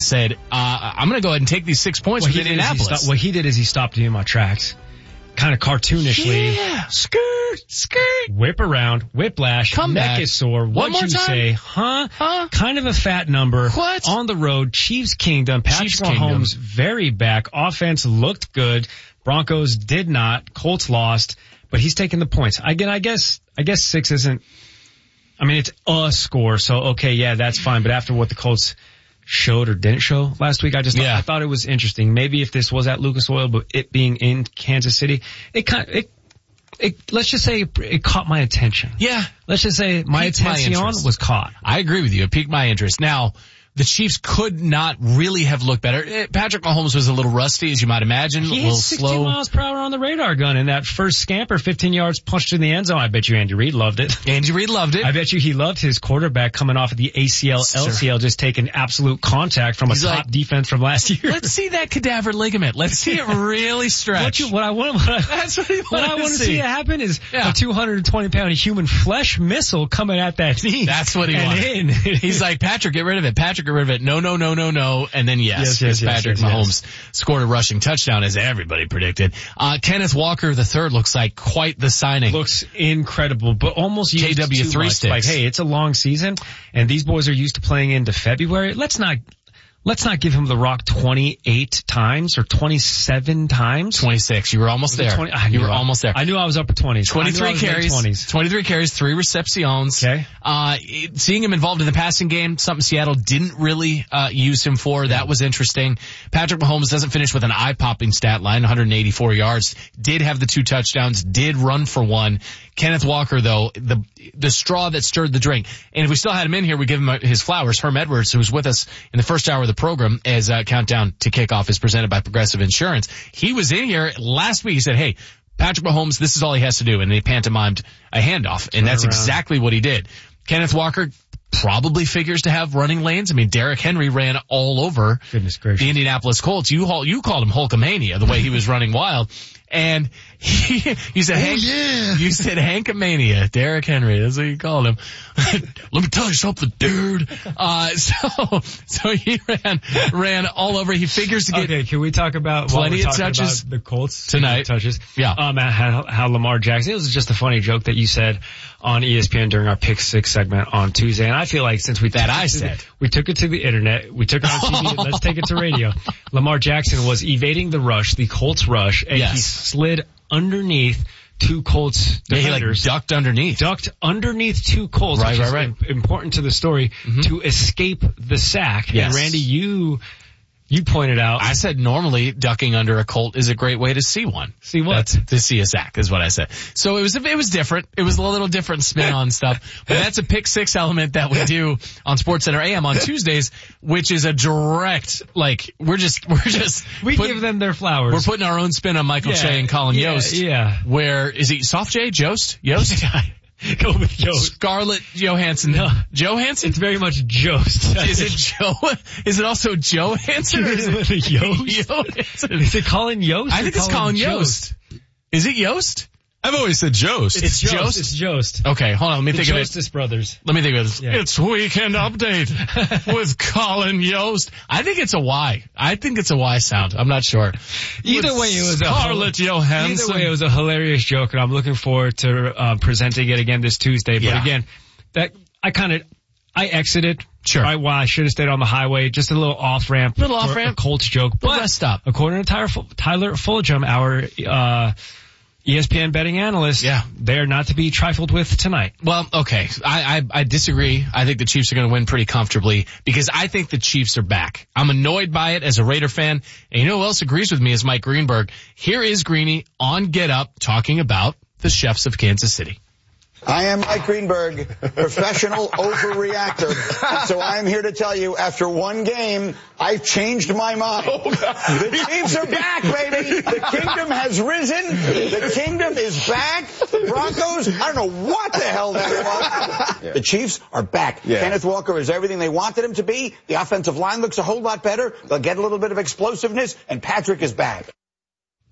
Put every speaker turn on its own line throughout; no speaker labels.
said, I'm going to go ahead and take these 6 points with Indianapolis.
What he did is he stopped me in my tracks. Kind of cartoonishly.
Yeah.
Skirt. Whip around. Whiplash.
Come
neck
back.
is sore.
One more
What'd you
time?
say? Huh? Kind of a fat number.
What?
On the road. Chiefs Kingdom. Patrick Mahomes very back. Offense looked good. Broncos did not. Colts lost. But he's taking the points. Again, I guess 6 isn't, I mean, it's a score. So, okay, yeah, that's fine. But after what the Colts showed or didn't show last week, I thought it was interesting. Maybe if this was at Lucas Oil, but it being in Kansas City, let's just say it caught my attention.
Yeah.
Let's just say my attention was caught.
I agree with you. It piqued my interest. Now, the Chiefs could not really have looked better. Patrick Mahomes was a little rusty, as you might imagine.
He hit 60 miles per hour on the radar gun in that first scamper, 15 yards punched in the end zone. I bet you Andy Reid loved it.
Andy Reid loved it.
I bet you he loved his quarterback coming off of the ACL, LCL, just taking absolute contact from a top defense from last year.
Let's see that cadaver ligament. Let's see it really stretch.
What I want to see happen is a 220-pound human flesh missile coming at that knee.
That's what he wanted. He's like, Patrick, get rid of it. Patrick, get rid of it. No. And then Patrick Mahomes scored a rushing touchdown, as everybody predicted. Kenneth Walker III looks like quite the signing.
Looks incredible, but almost used
KW3
too much.
sticks.
Like, hey, it's a long season, and these boys are used to playing into February. Let's not give him the rock 28 times or 27 times.
26. You were almost there. You were almost there.
I knew I was upper 20s.
23 carries. 23 carries, 3 receptions.
Okay.
Seeing him involved in the passing game, something Seattle didn't really use him for. That was interesting. Patrick Mahomes doesn't finish with an eye-popping stat line, 184 yards. Did have the 2 touchdowns, did run for 1. Kenneth Walker, though, the straw that stirred the drink. And if we still had him in here, we give him his flowers. Herm Edwards, who was with us in the first hour of the program as Countdown to Kickoff is presented by Progressive Insurance. He was in here last week. He said, hey, Patrick Mahomes, this is all he has to do. And they pantomimed a handoff. And that's exactly what he did. Kenneth Walker probably figures to have running lanes. I mean, Derrick Henry ran all over the Indianapolis Colts. You called him Hulkamania, the way he was running wild. And you said, you said Hankamania, Derrick Henry. That's what you called him. Let me tell you something, dude. So he ran all over. He figures to get.
Okay, can we talk about
plenty of touches
about the Colts
tonight?
Touches.
Yeah.
How Lamar Jackson. It was just a funny joke that you said on ESPN during our Pick 6 segment on Tuesday. And I feel like since we took it to the internet, we took it on TV, let's take it to radio. Lamar Jackson was evading the rush, the Colts rush, and he slid underneath 2 Colts defenders.
He ducked
underneath 2 Colts, which is important to the story, to escape the sack.
Yes.
And Randy, you pointed out.
I said normally ducking under a Colt is a great way to see one.
See what?
To see a sack is what I said. So it was different. It was a little different spin on stuff. But that's a Pick 6 element that we do on SportsCenter AM on Tuesdays, which is a direct, like, we
give them their flowers.
We're putting our own spin on Michael Che and Colin Yost.
Yeah.
Where, is he Soft J? Yost?
Go with Yost.
Scarlett Johansson.
No.
Johansson?
It's very much Jost.
Is it Joe? Is it also Johansson? Or is it
Yost? Is it Colin Yost?
I think it's Colin Yost. Is it Yost?
I've always said Jost.
It's Jost. It's Jost.
Okay, hold on. Let me think of it.
Jostis brothers.
Let me think of it.
Yeah.
It's Weekend Update with Colin Yost. I think it's a Y. I think it's a Y sound. I'm not sure.
Either way, it was
Scarlett Johansson.
Either way, it was a hilarious joke, and I'm looking forward to presenting it again this Tuesday. But again, I exited.
Sure.
Right, while I should have stayed on the highway. Just a little off ramp. A Colts joke. But
rest stop.
According to Tyler Fulgham, our ESPN betting analyst, they are not to be trifled with tonight.
Well, okay. I disagree. I think the Chiefs are going to win pretty comfortably because I think the Chiefs are back. I'm annoyed by it as a Raider fan. And you know who else agrees with me is Mike Greenberg. Here is Greeny on Get Up talking about the Chefs of Kansas City.
I am Mike Greenberg, professional overreactor. So I am here to tell you, after one game, I've changed my mind. The Chiefs are back, baby. The kingdom has risen. The kingdom is back. The Broncos, I don't know what the hell that was. The Chiefs are back. Kenneth Walker is everything they wanted him to be. The offensive line looks a whole lot better. They'll get a little bit of explosiveness, and Patrick is back.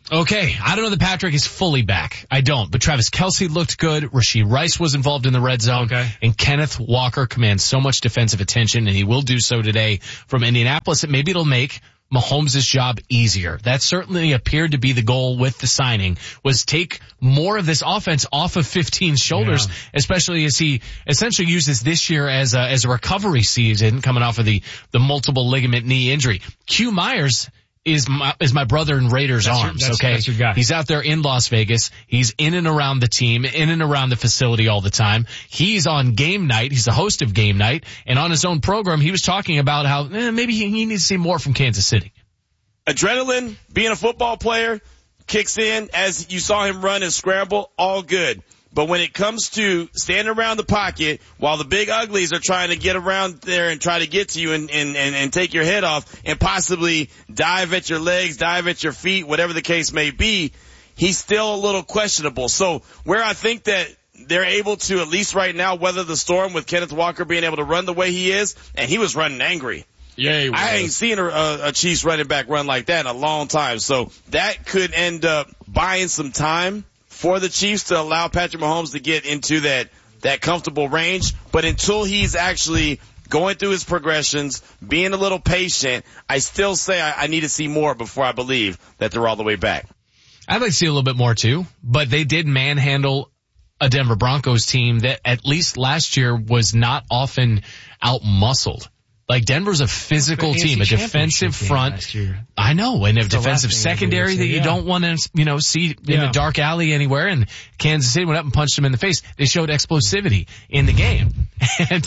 Okay, I don't know that Patrick is fully back. I don't, but Travis Kelce looked good. Rashee Rice was involved in the red zone.
Okay.
And Kenneth Walker commands so much defensive attention, and he will do so today from Indianapolis. Maybe it'll make Mahomes' job easier. That certainly appeared to be the goal with the signing, was take more of this offense off of 15's shoulders, especially as he essentially uses this year as a recovery season coming off of the multiple ligament knee injury. Q Myers is my brother in Raiders arms, okay?
That's your guy.
He's out there in Las Vegas. He's in and around the team, in and around the facility all the time. He's on game night. He's the host of game night. And on his own program, he was talking about how maybe he needs to see more from Kansas City.
Adrenaline, being a football player, kicks in as you saw him run and scramble, all good. But when it comes to standing around the pocket while the big uglies are trying to get around there and try to get to you and take your head off and possibly dive at your legs, dive at your feet, whatever the case may be, he's still a little questionable. So where I think that they're able to, at least right now, weather the storm with Kenneth Walker being able to run the way he is, and he was running angry.
Yeah, he was.
I ain't seen a Chiefs running back run like that in a long time. So that could end up buying some time for the Chiefs to allow Patrick Mahomes to get into that comfortable range. But until he's actually going through his progressions, being a little patient, I still say I need to see more before I believe that they're all the way back.
I'd like to see a little bit more too, but they did manhandle a Denver Broncos team that at least last year was not often out-muscled. Like Denver's a physical team, a defensive front. I know, and a defensive secondary that you don't want to, see in a dark alley anywhere. And Kansas City went up and punched them in the face. They showed explosivity in the game, and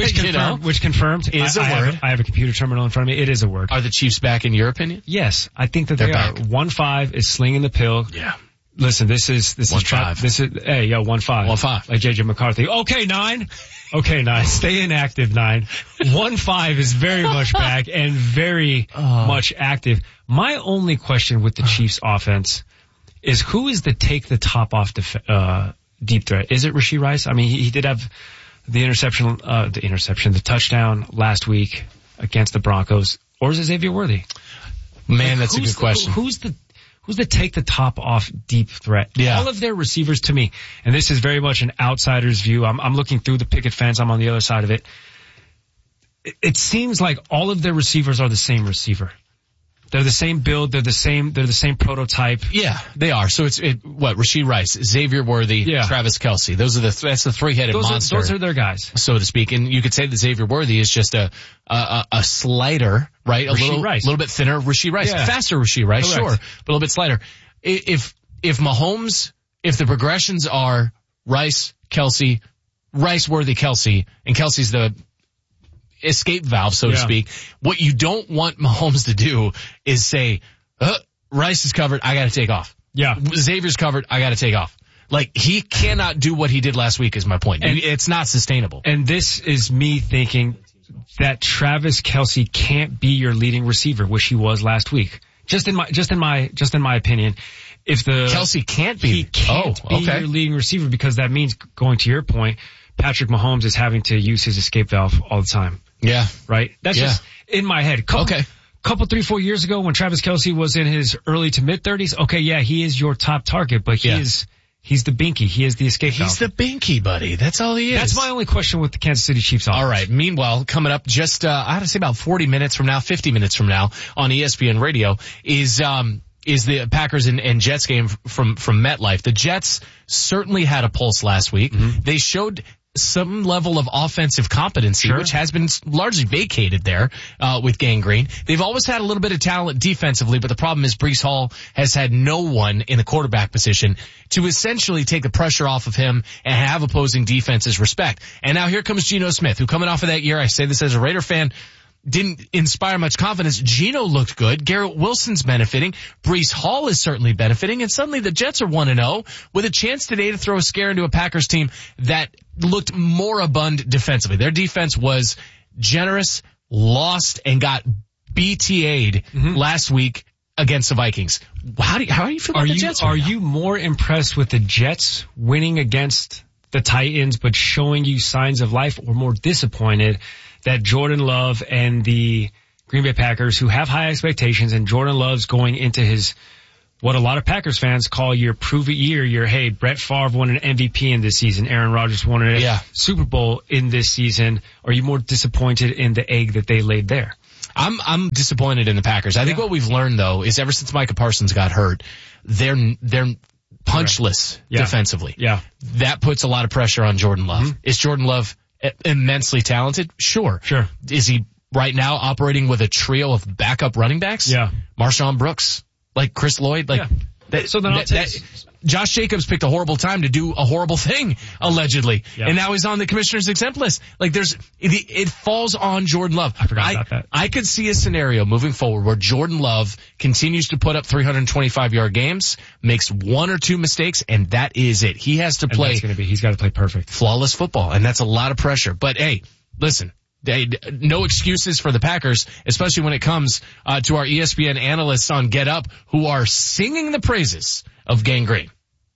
which confirmed
is a word.
I have a computer terminal in front of me. It is a word.
Are the Chiefs back in your opinion?
Yes, I think that they are. 1-5 is slinging the pill.
Yeah.
Listen, this is
1-5.
1-5.
1-5.
Like JJ McCarthy. Okay, 9. Okay, 9. Stay inactive, 9. 1-5 is very much back and very much active. My only question with the Chiefs offense is who is the take the top off deep threat? Is it Rashee Rice? I mean, he did have the touchdown last week against the Broncos, or is it Xavier Worthy?
Man, that's a good question.
Who's the take the top off deep threat?
Yeah.
All of their receivers to me, and this is very much an outsider's view. I'm looking through the picket fence. I'm on the other side of it. It seems like all of their receivers are the same receiver. They're the same build. They're the same prototype.
Yeah, they are. So Rashee Rice, Xavier Worthy, Travis Kelce. That's the three-headed monster.
Those are their guys,
so to speak. And you could say that Xavier Worthy is just a slider, right? A little bit thinner Rashee Rice. Yeah. Faster Rashee Rice, correct. Sure, but a little bit slighter. If Mahomes, if the progressions are Rice, Kelce, Rice, Worthy, Kelce, and Kelce's the escape valve, so to speak. What you don't want Mahomes to do is say, Rice is covered, I gotta take off.
Yeah.
Xavier's covered, I gotta take off. Like, he cannot do what he did last week is my point. And it's not sustainable.
And this is me thinking that Travis Kelce can't be your leading receiver, which he was last week. Just in my opinion. If
Kelce can't be.
He can't be your leading receiver because that means, going to your point, Patrick Mahomes is having to use his escape valve all the time.
Yeah.
Right? That's just in my head. Couple 3-4 years ago when Travis Kelce was in his early to mid 30s, he is your top target, but he's the binky. He is the escape valve.
He's the binky, buddy. That's all he is.
That's my only question with the Kansas City Chiefs offense.
All right. Meanwhile, coming up just, I had to say about 50 minutes from now on ESPN Radio is the Packers and Jets game from MetLife. The Jets certainly had a pulse last week. Mm-hmm. They showed some level of offensive competency, which has been largely vacated there with Gangrene. They've always had a little bit of talent defensively, but the problem is Breece Hall has had no one in the quarterback position to essentially take the pressure off of him and have opposing defenses respect. And now here comes Geno Smith, who coming off of that year, I say this as a Raider fan, didn't inspire much confidence. Geno looked good. Garrett Wilson's benefiting. Breece Hall is certainly benefiting. And suddenly the Jets are 1-0 with a chance today to throw a scare into a Packers team that looked moribund defensively. Their defense was generous, lost, and got BTA'd last week against the Vikings. How are you feeling about the Jets right now?
You more impressed with the Jets winning against the Titans but showing you signs of life, or more disappointed that Jordan Love and the Green Bay Packers, who have high expectations, and Jordan Love's going into his what a lot of Packers fans call your prove-it year. Your, hey, Brett Favre won an MVP in this season. Aaron Rodgers won a Super Bowl in this season. Are you more disappointed in the egg that they laid there?
I'm disappointed in the Packers. I think what we've learned, though, is ever since Micah Parsons got hurt, they're punchless defensively.
Yeah.
That puts a lot of pressure on Jordan Love. Mm-hmm. Is Jordan Love immensely talented? Sure. Is he right now operating with a trio of backup running backs?
Yeah.
Marshawn Brooks, like Chris Lloyd, like
so then
Josh Jacobs picked a horrible time to do a horrible thing, allegedly. Yep. And now he's on the commissioner's exempt list. Like it falls on Jordan Love.
I forgot about that.
I could see a scenario moving forward where Jordan Love continues to put up 325-yard games, makes one or two mistakes, and that is it. He has to play.
He's got to play perfect.
Flawless football, and that's a lot of pressure. But hey, listen. No excuses for the Packers, especially when it comes to our ESPN analysts on Get Up who are singing the praises of Gang Green.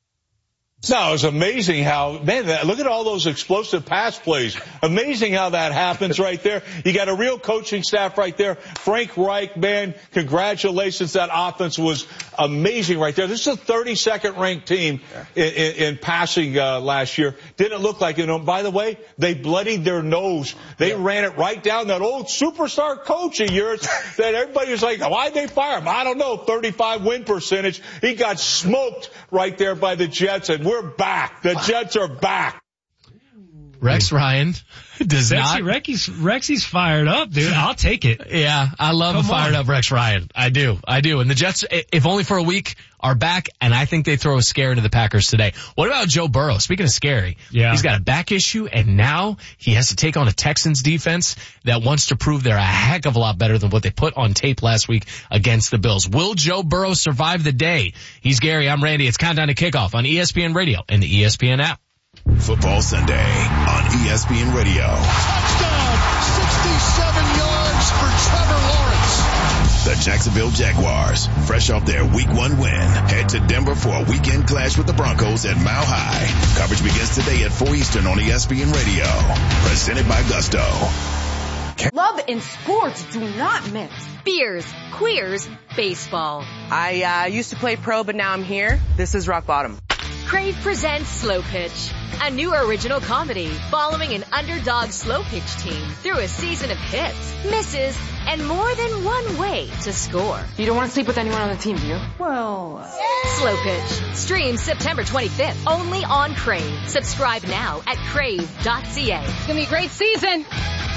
No, it's amazing how, man, look at all those explosive pass plays. Amazing how that happens right there. You got a real coaching staff right there. Frank Reich, man, congratulations. That offense was amazing right there. This is a 32nd ranked team in passing last year. Didn't look like it. By the way, they bloodied their nose. They ran it right down that old superstar coach of yours that everybody was like, why'd they fire him? I don't know, 35 win percentage. He got smoked right there by the Jets, and we're back. The Jets are back.
Rex Ryan does not.
Rexy's fired up, dude. I'll take it.
Yeah, I love a fired up Rex Ryan. I do. And the Jets, if only for a week, are back, and I think they throw a scare into the Packers today. What about Joe Burrow? Speaking of scary, he's got a back issue, and now he has to take on a Texans defense that wants to prove they're a heck of a lot better than what they put on tape last week against the Bills. Will Joe Burrow survive the day? He's Gary. I'm Randy. It's Countdown to Kickoff on ESPN Radio and the ESPN app.
Football Sunday on ESPN Radio.
Touchdown! 67 yards for Trevor Lawrence.
The Jacksonville Jaguars, fresh off their Week 1 win, head to Denver for a weekend clash with the Broncos at Mile High. Coverage begins today at 4 Eastern on ESPN Radio. Presented by Gusto.
Love and sports do not mix.
Beers, queers, baseball.
I used to play pro, but now I'm here. This is rock bottom.
Crave presents Slow Pitch, a new original comedy following an underdog slow pitch team through a season of hits, misses, and more than one way to score.
You don't want to sleep with anyone on the team, do you?
Well, Slow Pitch. Streams September 25th, only on Crave. Subscribe now at crave.ca.
It's going to be a great season.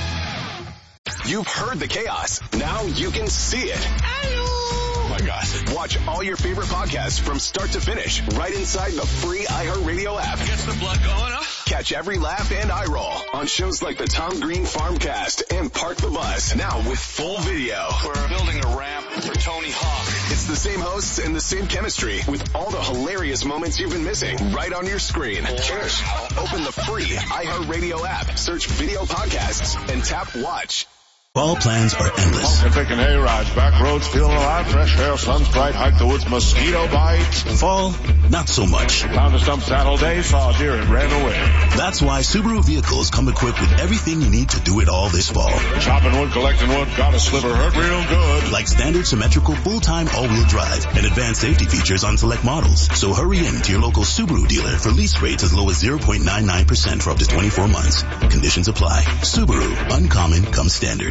You've heard the chaos. Now you can see it. Oh my God. Watch all your favorite podcasts from start to finish right inside the free iHeartRadio app.
Gets the blood going, huh?
Catch every laugh and eye roll on shows like the Tom Green Farmcast and Park the Bus. Now with full video.
We're building a ramp for Tony Hawk.
It's the same hosts and the same chemistry with all the hilarious moments you've been missing right on your screen. Cheers. Open the free iHeartRadio app, search video podcasts, and tap watch.
Fall plans are endless.
Walking, taking hayrides, back roads, feeling alive, fresh air, sun's bright, hike the woods, mosquito bites.
Fall, not so much.
Found a stump saddle day, saw a deer and ran away.
That's why Subaru vehicles come equipped with everything you need to do it all this fall.
Chopping wood, collecting wood, got a sliver, hurt real good.
Like standard symmetrical full-time all-wheel drive and advanced safety features on select models. So hurry in to your local Subaru dealer for lease rates as low as 0.99% for up to 24 months. Conditions apply. Subaru, uncommon comes standard.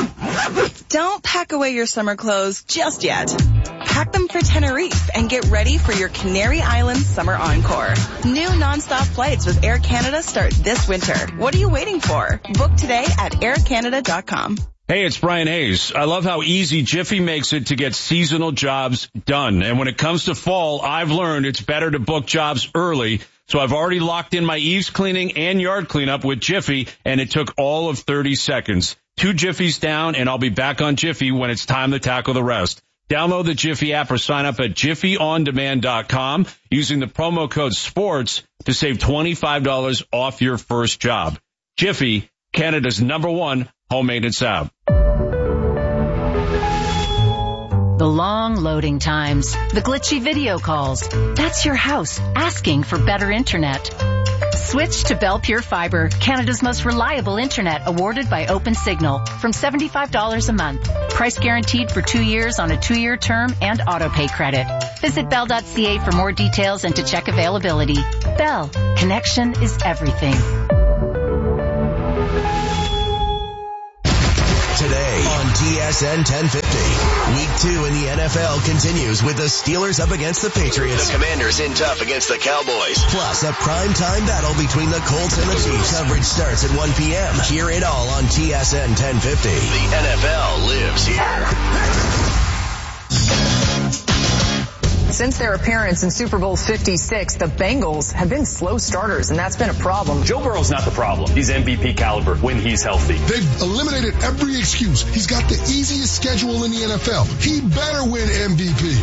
Don't pack away your summer clothes just yet. Pack them for Tenerife and get ready for your Canary Islands Summer Encore. New nonstop flights with Air Canada start this winter. What are you waiting for? Book today at aircanada.com.
Hey, it's Brian Hayes. I love how easy Jiffy makes it to get seasonal jobs done. And when it comes to fall, I've learned it's better to book jobs early. So I've already locked in my eaves cleaning and yard cleanup with Jiffy, and it took all of 30 seconds. 2 Jiffies down, and I'll be back on Jiffy when it's time to tackle the rest. Download the Jiffy app or sign up at JiffyOnDemand.com using the promo code SPORTS to save $25 off your first job. Jiffy, Canada's #1 home maintenance app.
The long loading times, the glitchy video calls. That's your house asking for better internet. Switch to Bell Pure Fiber, Canada's most reliable internet, awarded by OpenSignal, from $75 a month. Price guaranteed for 2 years on a 2-year term and auto-pay credit. Visit Bell.ca for more details and to check availability. Bell, connection is everything.
Today on TSN 1050. Week 2 in the NFL continues with the Steelers up against the Patriots.
The Commanders in tough against the Cowboys.
Plus a primetime battle between the Colts and the Chiefs. Coverage starts at 1 p.m. Hear it all on TSN 1050.
The NFL lives here.
Since their appearance in Super Bowl 56, the Bengals have been slow starters, and that's been a problem.
Joe Burrow's not the problem. He's MVP caliber when he's healthy.
They've eliminated every excuse. He's got the easiest schedule in the NFL. He better win MVP.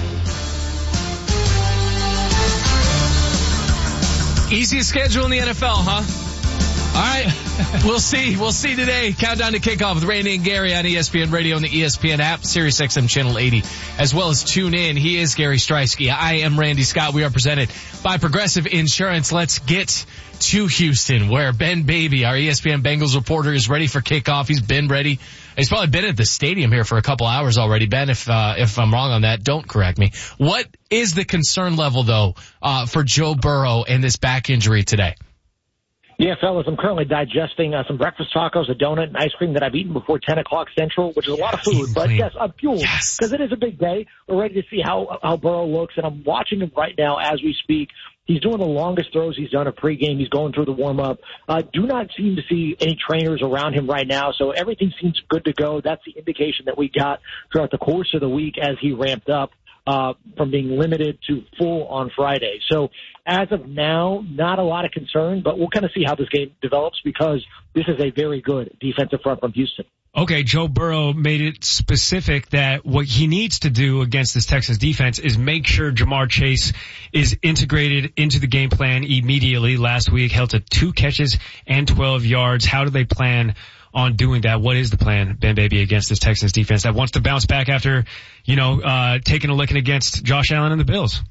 Easiest schedule in the NFL, huh? All right. We'll see. We'll see today. Countdown to kickoff with Randy and Gary on ESPN Radio and the ESPN app, Sirius XM Channel 80, as well as tune in. He is Gary Streisky. I am Randy Scott. We are presented by Progressive Insurance. Let's get to Houston, where Ben Baby, our ESPN Bengals reporter, is ready for kickoff. He's been ready. He's probably been at the stadium here for a couple hours already. Ben, if I'm wrong on that, don't correct me. What is the concern level, though, for Joe Burrow and this back injury today?
Yeah, fellas, I'm currently digesting some breakfast tacos, a donut, and ice cream that I've eaten before 10 o'clock Central, which is a lot of food. But yes, I'm fueled because it is a big day. We're ready to see how Burrow looks, and I'm watching him right now as we speak. He's doing the longest throws he's done at pregame. He's going through the warm-up. Do not seem to see any trainers around him right now, so everything seems good to go. That's the indication that we got throughout the course of the week as he ramped up from being limited to full on Friday. So as of now, not a lot of concern, but we'll kind of see how this game develops because this is a very good defensive front from Houston.
Okay, Joe Burrow made it specific that what he needs to do against this Texans defense is make sure Jamar Chase is integrated into the game plan immediately. Last week, held to 2 catches and 12 yards. How do they plan on doing that? What is the plan, Ben Baby, against this Texans defense that wants to bounce back after, taking a licking against Josh Allen and the Bills?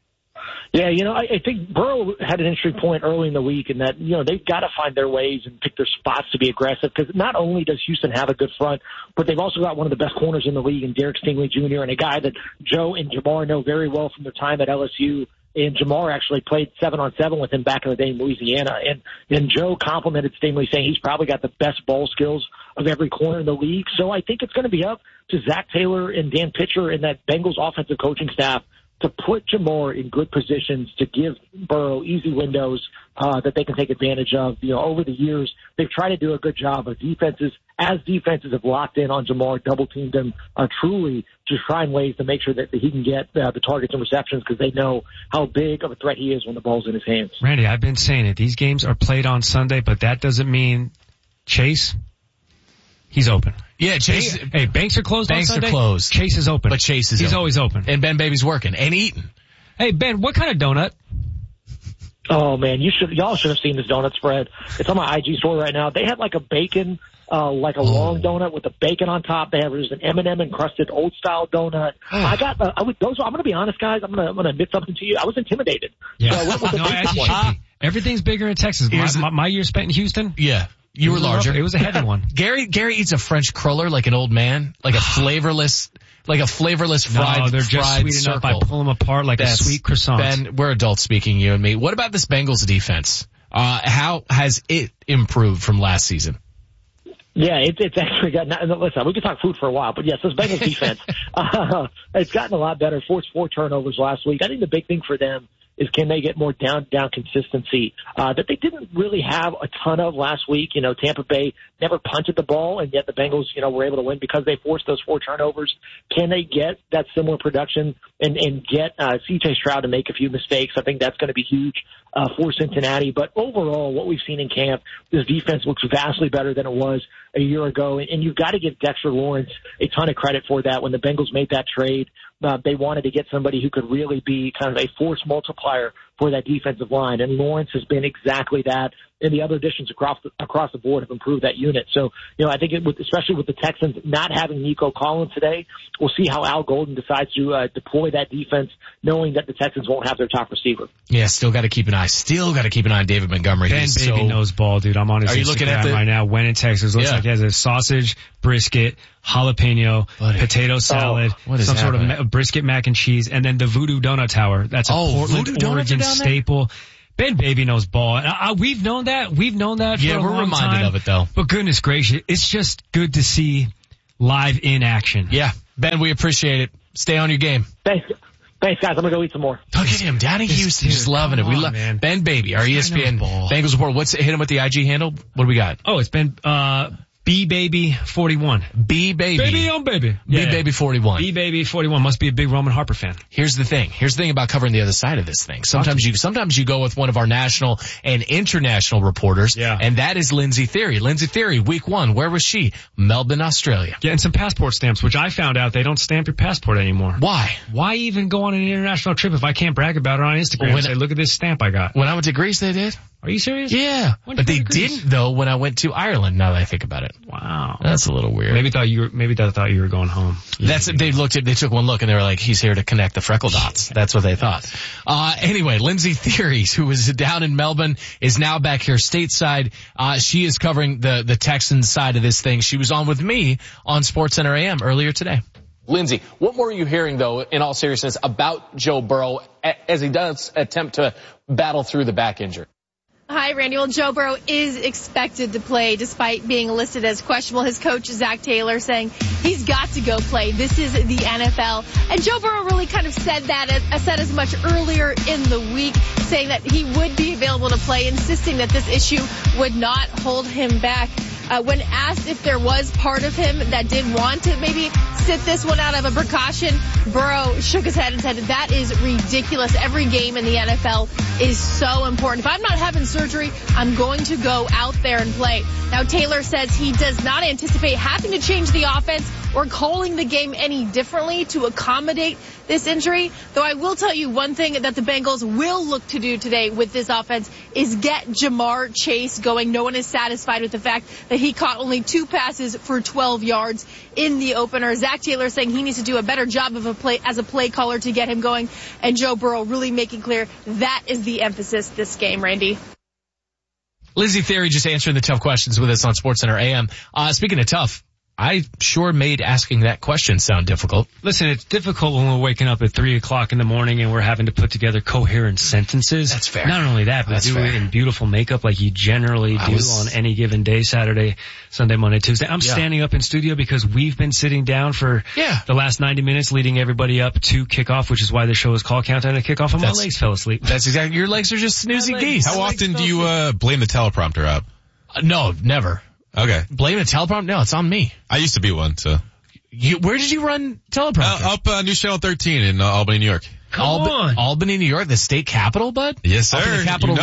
Yeah, I think Burrow had an entry point early in the week in that, they've got to find their ways and pick their spots to be aggressive because not only does Houston have a good front, but they've also got one of the best corners in the league in Derek Stingley Jr. and a guy that Joe and Jamar know very well from their time at LSU. And Jamar actually played 7-on-7 with him back in the day in Louisiana. And Joe complimented Stingley saying he's probably got the best ball skills of every corner in the league. So I think it's going to be up to Zach Taylor and Dan Pitcher and that Bengals offensive coaching staff to put Jamar in good positions to give Burrow easy windows that they can take advantage of. Over the years, they've tried to do a good job of defenses have locked in on Jamar, double-teamed him truly to find ways to make sure that he can get the targets and receptions because they know how big of a threat he is when the ball's in his hands.
Randy, I've been saying it. These games are played on Sunday, but that doesn't mean Chase, he's open.
Yeah, Chase.
Hey, banks are closed on Sunday.
Banks are closed.
Chase is open.
But Chase is
He's always open.
And Ben Baby's working and eating.
Hey, Ben, what kind of donut?
Oh, man, y'all should have seen this donut spread. It's on my IG store right now. They had like a bacon, long donut with the bacon on top. They have an M&M encrusted old style donut. I'm going to be honest, guys. I'm going to admit something to you. I was intimidated.
Yeah.
So I went with the bacon one.
Everything's bigger in Texas. My year spent in Houston.
Yeah. You were larger.
It was a heavy one.
Gary eats a French cruller like an old man, like a flavorless fried.
No, they're just sweet
circle.
enough. I pull them apart like a sweet croissant.
Ben, we're adults speaking, you and me. What about this Bengals defense? How has it improved from last season?
Yeah, it's actually gotten. Listen, we could talk food for a while, but yes, this Bengals defense, it's gotten a lot better. Forced 4 turnovers last week. I think the big thing for them is can they get more down consistency that they didn't really have a ton of last week. Tampa Bay never punted the ball, and yet the Bengals, were able to win because they forced those 4 turnovers. Can they get that similar production and get C.J. Stroud to make a few mistakes? I think that's going to be huge for Cincinnati. But overall, what we've seen in camp, this defense looks vastly better than it was a year ago, and you've got to give Dexter Lawrence a ton of credit for that. When the Bengals made that trade, they wanted to get somebody who could really be kind of a force multiplier for that defensive line. And Lawrence has been exactly that. And the other additions across the board have improved that unit. So, I think especially with the Texans not having Nico Collins today, we'll see how Al Golden decides to deploy that defense, knowing that the Texans won't have their top receiver.
Yeah, still got to keep an eye. On David Montgomery.
Ben Baby knows ball, dude. I'm on his Instagram right now. When in Texas, looks like he has a sausage, brisket, jalapeno, potato salad, some sort of brisket mac and cheese, and then the Voodoo Donut Tower. That's a Portland, Oregon staple. Ben Baby knows ball. We've known that. We've known that for a long time. Yeah, we're reminded of it, though. But goodness gracious, it's just good to see live in action.
Yeah. Ben, we appreciate it. Stay on your game.
Thanks, guys. I'm going to go eat some more.
Look at him. Down in Houston, just loving it. We love Ben Baby, our ESPN Bengals report. Hit him with the IG handle. What do we got?
Oh, it's been, B-Baby41.
B-Baby.
Baby on baby. Yeah.
B-Baby41.
B-Baby41. Must be a big Roman Harper fan.
Here's the thing about covering the other side of this thing. Sometimes you go with one of our national and international reporters. Yeah. And that is Lindsay Theory. Lindsay Theory, week 1. Where was she? Melbourne, Australia.
Getting some passport stamps, which I found out they don't stamp your passport anymore.
Why?
Why even go on an international trip if I can't brag about it on Instagram and say, look at this stamp I got?
When I went to Greece, they did.
Are you serious?
Yeah. But they didn't, though, when I went to Ireland, now that I think about it.
Wow.
That's a little weird.
Maybe they thought you were going home.
They took one look and they were like, he's here to connect the freckle dots. That's what they thought. Anyway, Lindsay Theory, who was down in Melbourne, is now back here stateside. She is covering the Texans side of this thing. She was on with me on SportsCenter AM earlier today.
Lindsay, what more are you hearing, though, in all seriousness, about Joe Burrow as he does attempt to battle through the back injury?
Hi, Randy. Well, Joe Burrow is expected to play despite being listed as questionable. His coach, Zach Taylor, saying he's got to go play. This is the NFL. And Joe Burrow really kind of said as much earlier in the week, saying that he would be available to play, insisting that this issue would not hold him back. When asked if there was part of him that did want to maybe sit this one out of a precaution, Burrow shook his head and said, that is ridiculous. Every game in the NFL is so important. If I'm not having surgery, I'm going to go out there and play. Now, Taylor says he does not anticipate having to change the offense or calling the game any differently to accommodate this injury. Though I will tell you one thing that the Bengals will look to do today with this offense is get Jamar Chase going. No one is satisfied with the fact that he caught only 2 passes for 12 yards in the opener. Zach Taylor saying he needs to do a better job as a play caller to get him going. And Joe Burrow really making clear that is the emphasis this game, Randy.
Lindsay Theory just answering the tough questions with us on SportsCenter AM. Speaking of tough, I sure made asking that question sound difficult.
Listen, it's difficult when we're waking up at 3 o'clock in the morning and we're having to put together coherent sentences.
That's fair.
Not only that, but do it in beautiful makeup like you generally do on any given day, Saturday, Sunday, Monday, Tuesday. I'm standing up in studio because we've been sitting down for the last 90 minutes leading everybody up to kickoff, which is why the show is called Countdown to Kickoff, and my legs fell asleep.
That's exactly. Your legs are just snoozy geese.
How often do you blame the teleprompter up?
No, never.
Okay.
Blame a teleprompter? No, it's on me.
I used to be one, so.
Where did you run teleprompter?
Up News Channel 13 in Albany, New York.
Albany, New York, the state capital, bud?
Yes, sir.
Up in the capital,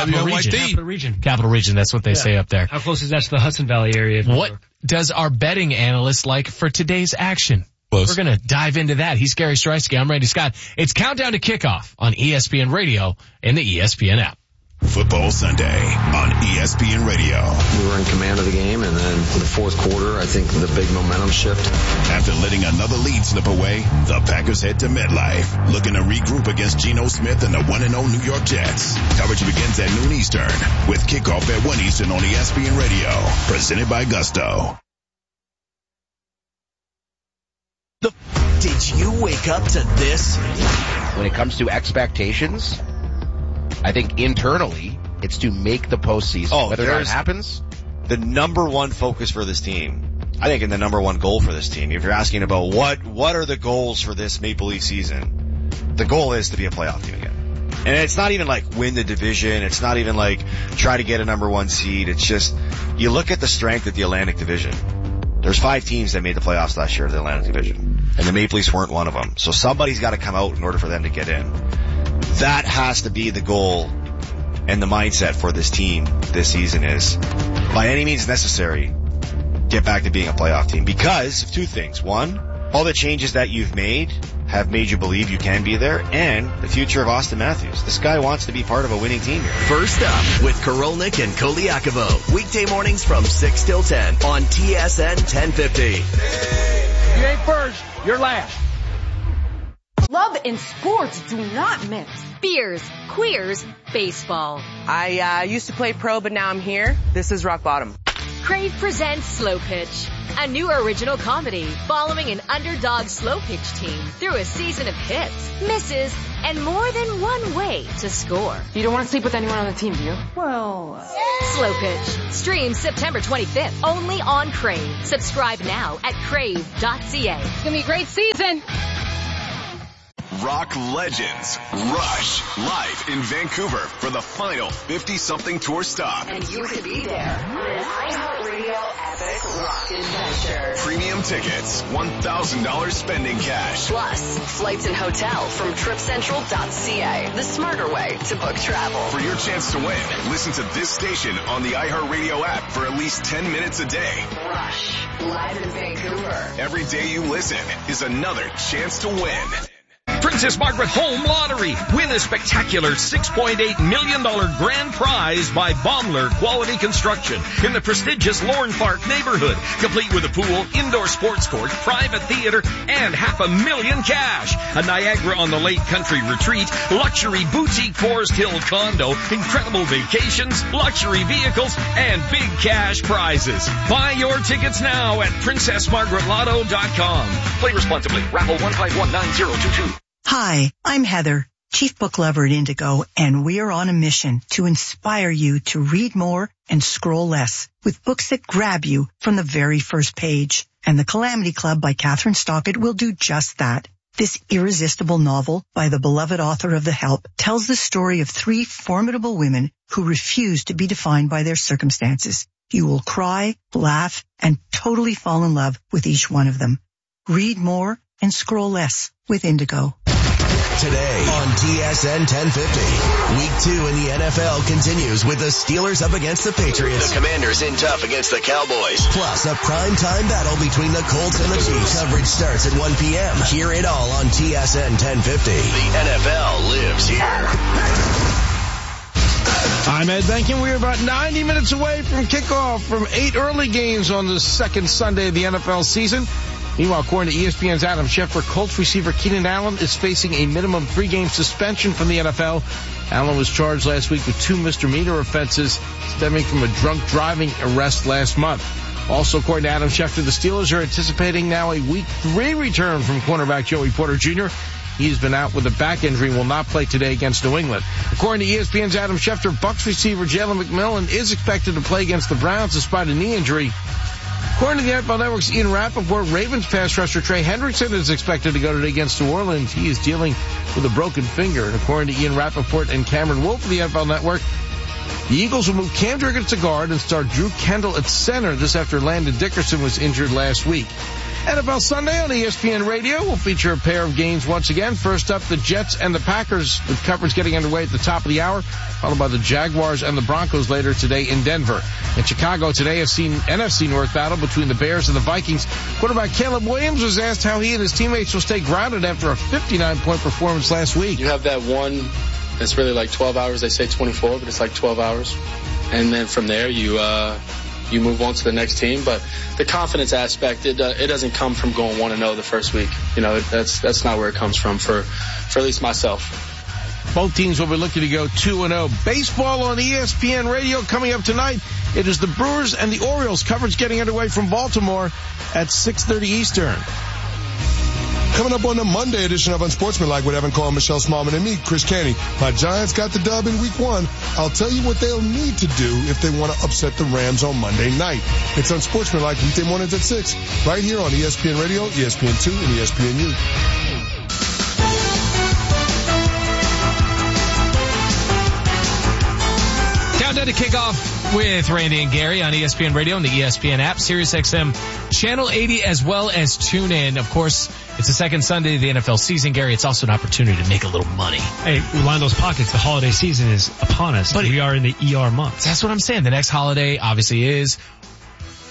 Capital region, that's what they say up there.
How close is that to the Hudson Valley area?
What does our betting analyst like for today's action? Close. We're going to dive into that. He's Gary Streisky. I'm Randy Scott. It's Countdown to Kickoff on ESPN Radio and the ESPN app.
Football Sunday on ESPN Radio.
We were in command of the game, and then in the fourth quarter, I think the big momentum shift.
After letting another lead slip away, the Packers head to MetLife, looking to regroup against Geno Smith and the 1-0 New York Jets. Coverage begins at noon Eastern, with kickoff at 1 Eastern on ESPN Radio, presented by Gusto.
Did you wake up to this?
When it comes to expectations, I think internally, it's to make the postseason. Whether that happens,
the number one focus for this team, I think, and the number one goal for this team. If you're asking about what are the goals for this Maple Leaf season, the goal is to be a playoff team again. And it's not even like win the division. It's not even like try to get a number 1 seed. It's just, you look at the strength of the Atlantic Division. There's 5 teams that made the playoffs last year in the Atlantic Division, and the Maple Leafs weren't one of them. So somebody's got to come out in order for them to get in. That has to be the goal and the mindset for this team this season is, by any means necessary, get back to being a playoff team because of 2 things. 1, all the changes that you've made have made you believe you can be there, and the future of Austin Matthews. This guy wants to be part of a winning team here.
First Up with Korolnik and Koliakovo. Weekday mornings from 6 till 10 on TSN 1050.
You ain't first, you're last.
Love and sports do not mix.
Beers, queers, baseball.
I used to play pro, but now I'm here. This is rock bottom.
Crave presents Slow Pitch, a new original comedy following an underdog slow pitch team through a season of hits, misses, and more than one way to score.
You don't want to sleep with anyone on the team, do you?
Well, Slow Pitch. Stream September 25th only on Crave. Subscribe now at crave.ca.
It's going to be a great season.
Rock legends Rush live in Vancouver for the final 50-something tour stop.
And you could be there. An iHeartRadio epic rock adventure.
Premium tickets, $1,000 spending cash.
Plus, flights and hotel from TripCentral.ca. The smarter way to book travel.
For your chance to win, listen to this station on the iHeartRadio app for at least 10 minutes a day.
Rush, live in Vancouver.
Every day you listen is another chance to win.
Princess Margaret Home Lottery. Win a spectacular $6.8 million grand prize by Baumler Quality Construction in the prestigious Lorne Park neighborhood, complete with a pool, indoor sports court, private theater, and $500,000 cash. A Niagara-on-the-Lake country retreat, luxury boutique Forest Hill condo, incredible vacations, luxury vehicles, and big cash prizes. Buy your tickets now at PrincessMargaretLotto.com. Play responsibly. Raffle 1519022.
Hi, I'm Heather, Chief Book Lover at Indigo, and we are on a mission to inspire you to read more and scroll less with books that grab you from the very first page. And The Calamity Club by Catherine Stockett will do just that. This irresistible novel by the beloved author of The Help tells the story of 3 formidable women who refuse to be defined by their circumstances. You will cry, laugh, and totally fall in love with each one of them. Read more and scroll less with Indigo.
Today on TSN 1050, Week 2 in the NFL continues with the Steelers up against the Patriots.
The Commanders in tough against the Cowboys.
Plus a primetime battle between the Colts and the Chiefs. Coverage starts at 1 p.m. Hear it all on TSN 1050.
The NFL lives here.
I'm Ed Benkin. We're about 90 minutes away from kickoff from 8 early games on the second Sunday of the NFL season. Meanwhile, according to ESPN's Adam Schefter, Colts receiver Keenan Allen is facing a minimum 3-game suspension from the NFL. Allen was charged last week with 2 misdemeanor offenses stemming from a drunk driving arrest last month. Also, according to Adam Schefter, the Steelers are anticipating now a Week 3 return from cornerback Joey Porter Jr. He's been out with a back injury and will not play today against New England. According to ESPN's Adam Schefter, Bucs receiver Jalen McMillan is expected to play against the Browns despite a knee injury. According to the NFL Network's Ian Rappaport, Ravens pass rusher Trey Hendrickson is expected to go today against New Orleans. He is dealing with a broken finger. And according to Ian Rappaport and Cameron Wolf of the NFL Network, the Eagles will move Cam Jurgens to guard and start Drew Kendall at center. This after Landon Dickerson was injured last week. NFL Sunday on ESPN Radio will feature a pair of games once again. First up, the Jets and the Packers, with coverage getting underway at the top of the hour, followed by the Jaguars and the Broncos later today in Denver. In Chicago today, a NFC North battle between the Bears and the Vikings. Quarterback Caleb Williams was asked how he and his teammates will stay grounded after a 59-point performance last week.
You have that one that's really like 12 hours. They say 24, but it's like 12 hours. And then from there, you move on to the next team. But the confidence aspect, it doesn't come from going 1-0 the first week. You know, that's not where it comes from for at least myself.
Both teams will be looking to go 2-0. Baseball on ESPN Radio coming up tonight. It is the Brewers and the Orioles. Coverage getting underway from Baltimore at 6:30 Eastern.
Coming up on the Monday edition of Unsportsmanlike with Evan Cole, Michelle Smallman, and me, Chris Caney. My Giants got the dub in Week 1. I'll tell you what they'll need to do if they want to upset the Rams on Monday night. It's Unsportsmanlike weekday mornings at 6, right here on ESPN Radio, ESPN2, and ESPNU.
Countdown to kickoff with Randy and Gary on ESPN Radio and the ESPN app, SiriusXM Channel 80, as well as TuneIn. Of course, it's the second Sunday of the NFL season, Gary. It's also an opportunity to make a little money.
Hey, we line those pockets. The holiday season is upon us. But we are in the ER months.
That's what I'm saying. The next holiday obviously is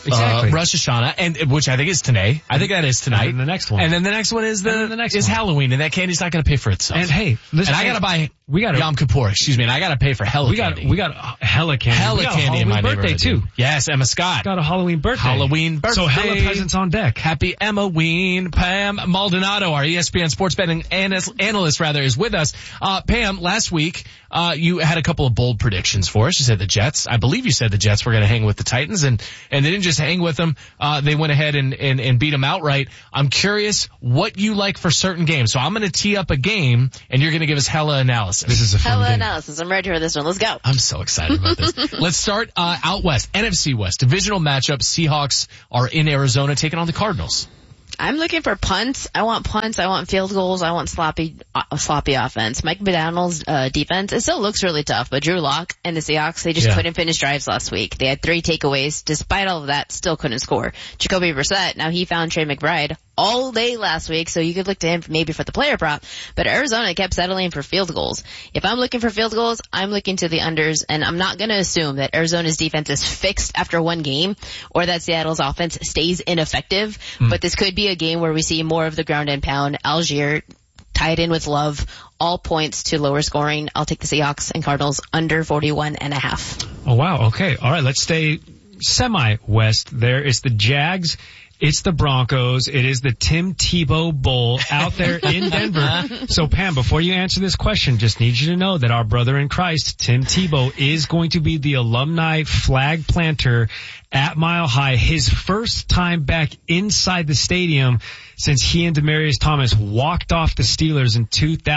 Exactly.
Rosh Hashanah, and which I think is today. I think that is tonight.
And then the next one.
And then the next one is Halloween, and that candy's not going to pay for itself.
And hey, listen,
and I got to buy Yom Kippur, and I got to pay for candy.
We got hella candy.
Hella candy in my
birthday too.
Yes, Emma Scott.
Got a Halloween birthday. So hella presents on deck.
Happy Emma-ween. Pam Maldonado, our ESPN sports betting analyst, is with us. Pam, last week, you had a couple of bold predictions for us. You said the Jets. I believe you said the Jets were going to hang with the Titans, and they didn't just hang with them. They went ahead and beat them outright. I'm curious what you like for certain games. So I'm going to tee up a game, and you're going to give us hella analysis.
This is a fun game.
Analysis. I'm ready for this one. Let's go.
I'm so excited about this. Let's start out west. NFC West. Divisional matchup. Seahawks are in Arizona taking on the Cardinals.
I'm looking for punts. I want punts. I want field goals. I want sloppy offense. Mike McDaniel's defense, it still looks really tough, but Drew Lock and the Seahawks, they just couldn't finish drives last week. They had 3 takeaways. Despite all of that, still couldn't score. Jacoby Brissett, now he found Trey McBride all day last week, so you could look to him maybe for the player prop. But Arizona kept settling for field goals. If I'm looking for field goals, I'm looking to the unders, and I'm not going to assume that Arizona's defense is fixed after one game or that Seattle's offense stays ineffective. But this could be a game where we see more of the ground and pound. Algier tied in with Love, all points to lower scoring. I'll take the Seahawks and Cardinals under 41.5.
Oh, wow. Okay. All right. Let's stay semi-west. There is the Jags. It's the Broncos. It is the Tim Tebow Bowl out there in Denver. So, Pam, before you answer this question, just need you to know that our brother in Christ, Tim Tebow, is going to be the alumni flag planter at Mile High. His first time back inside the stadium since he and Demaryius Thomas walked off the Steelers in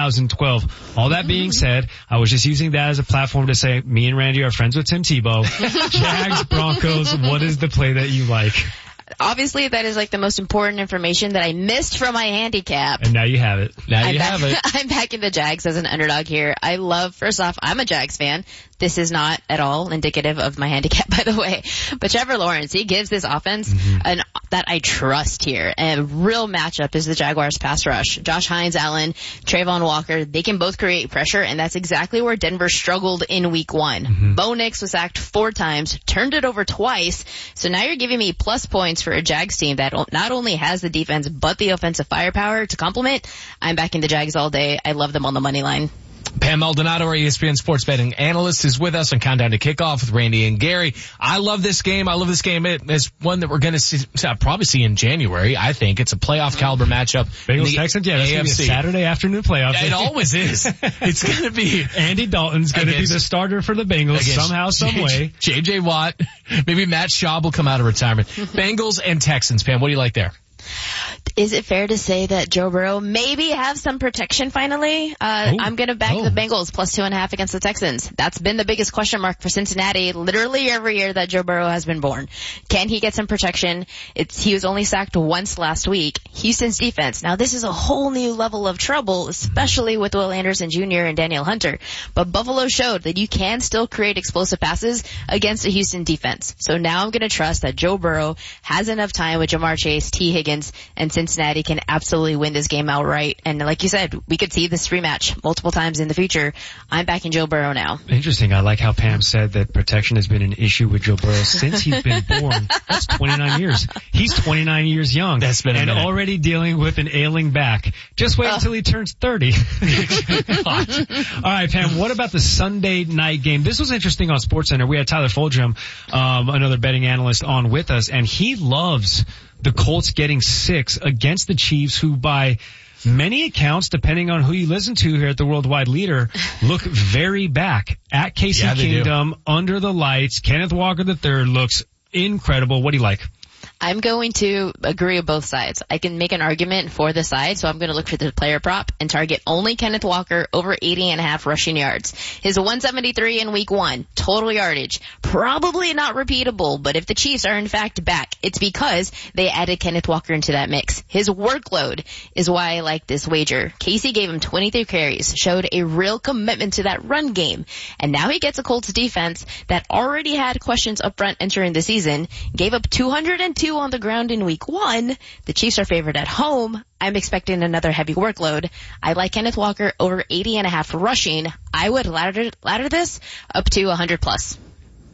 2012. All that being said, I was just using that as a platform to say me and Randy are friends with Tim Tebow. Jags, Broncos, what is the play that you like?
Obviously, that is like the most important information that I missed from my handicap.
And now you have it.
I'm backing the Jags as an underdog here. First off, I'm a Jags fan. This is not at all indicative of my handicap, by the way. But Trevor Lawrence, he gives this offense that I trust here. And a real matchup is the Jaguars pass rush. Josh Hines, Allen, Trayvon Walker, they can both create pressure, and that's exactly where Denver struggled in week 1. Bo Nix was sacked 4 times, turned it over twice. So now you're giving me plus points for a Jags team that not only has the defense, but the offensive firepower to complement. I'm backing the Jags all day. I love them on the money line.
Pam Maldonado, our ESPN sports betting analyst, is with us on Countdown to Kickoff with Randy and Gary. I love this game. It's one that we're going to probably see in January. I think it's a playoff caliber matchup.
Bengals Texans, that's going to be a Saturday afternoon playoff.
It always is. It's going to be
Andy Dalton's going to be the starter for the Bengals somehow, some way.
J.J. Watt, maybe Matt Schaub will come out of retirement. Bengals and Texans. Pam, what do you like there?
Is it fair to say that Joe Burrow maybe have some protection finally? I'm going to back the Bengals plus 2.5 against the Texans. That's been the biggest question mark for Cincinnati literally every year that Joe Burrow has been born. Can he get some protection? He was only sacked once last week. Houston's defense. Now this is a whole new level of trouble, especially with Will Anderson Jr. and Daniel Hunter. But Buffalo showed that you can still create explosive passes against a Houston defense. So now I'm going to trust that Joe Burrow has enough time with Jamar Chase, T. Higgins, and Cincinnati can absolutely win this game outright. And like you said, we could see this rematch multiple times in the future. I'm backing Joe Burrow now.
Interesting. I like how Pam said that protection has been an issue with Joe Burrow since he's been born. That's 29 years. He's 29 years young.
That's been
and already dealing with an ailing back. Just wait until he turns 30. All right, Pam, what about the Sunday night game? This was interesting on SportsCenter. We had Tyler Fulgham, another betting analyst, on with us, and he loves the Colts getting 6 against the Chiefs, who by many accounts, depending on who you listen to here at the Worldwide Leader, look very back at KC Kingdom under the lights. Kenneth Walker III looks incredible. What do you like?
I'm going to agree with both sides. I can make an argument for the side, so I'm going to look for the player prop and target only Kenneth Walker over 80.5 rushing yards. His 173 in week 1, total yardage, probably not repeatable, but if the Chiefs are in fact back, it's because they added Kenneth Walker into that mix. His workload is why I like this wager. Casey gave him 23 carries, showed a real commitment to that run game, and now he gets a Colts defense that already had questions up front entering the season, gave up 202 on the ground in week 1. The Chiefs are favored at home. I'm expecting another heavy workload. I like Kenneth Walker over 80.5 rushing. I would ladder this up to 100 plus.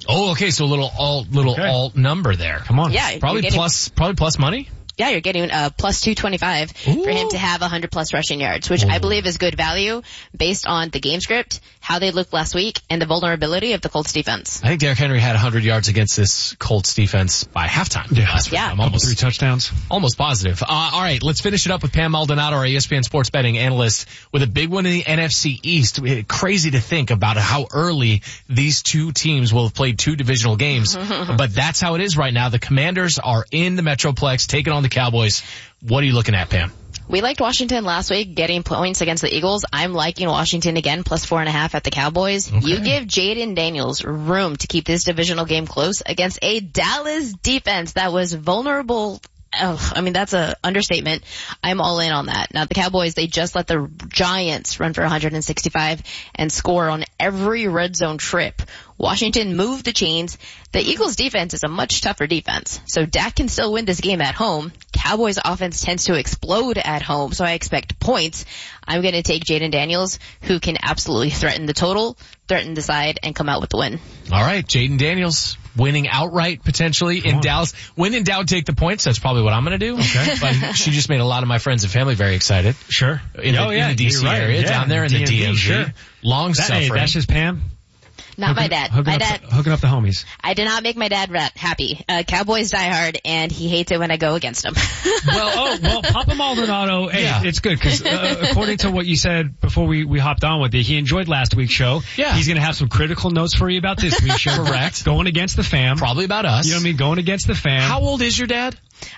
Oh, okay. So a little alt number there.
Come on.
Yeah.
Probably plus money.
Yeah, you're getting plus 225 for him to have 100 plus rushing yards, which I believe is good value based on the game script, how they looked last week, and the vulnerability of the Colts defense.
I think Derrick Henry had 100 yards against this Colts defense by halftime.
Yeah.
I'm almost
3 touchdowns.
Almost positive. All right, let's finish it up with Pam Maldonado, our ESPN sports betting analyst, with a big one in the NFC East. Crazy to think about how early these two teams will have played 2 divisional games, but that's how it is right now. The Commanders are in the Metroplex taking on the Cowboys. What are you looking at, Pam?
We liked Washington last week getting points against the Eagles. I'm liking Washington again, plus 4.5 at the Cowboys. Okay. You give Jaden Daniels room to keep this divisional game close against a Dallas defense that was vulnerable. That's a understatement. I'm all in on that. Now the Cowboys, they just let the Giants run for 165 and score on every red zone trip. Washington moved the chains. The Eagles defense is a much tougher defense. So Dak can still win this game at home. Cowboys offense tends to explode at home, so I expect points. I'm going to take Jaden Daniels, who can absolutely threaten the total, threaten the side, and come out with the win.
All right, Jaden Daniels winning outright potentially in Dallas. When in doubt, take the points. That's probably what I'm going to do. Okay. But she just made a lot of my friends and family very excited.
Sure.
In the DC area, down there in the DMV. Sure. Long suffering.
Hey, that's just Pam.
Not my dad. My dad
hooking up the homies.
I did not make my dad happy. Cowboys die hard, and he hates it when I go against him.
well, Papa Maldonado, hey, it's good because according to what you said before we hopped on with you, he enjoyed last week's show.
Yeah.
He's going to have some critical notes for you about this week's show.
Correct.
Going against the fam.
Probably about us.
You know what I mean? Going against the fam.
How old is your dad?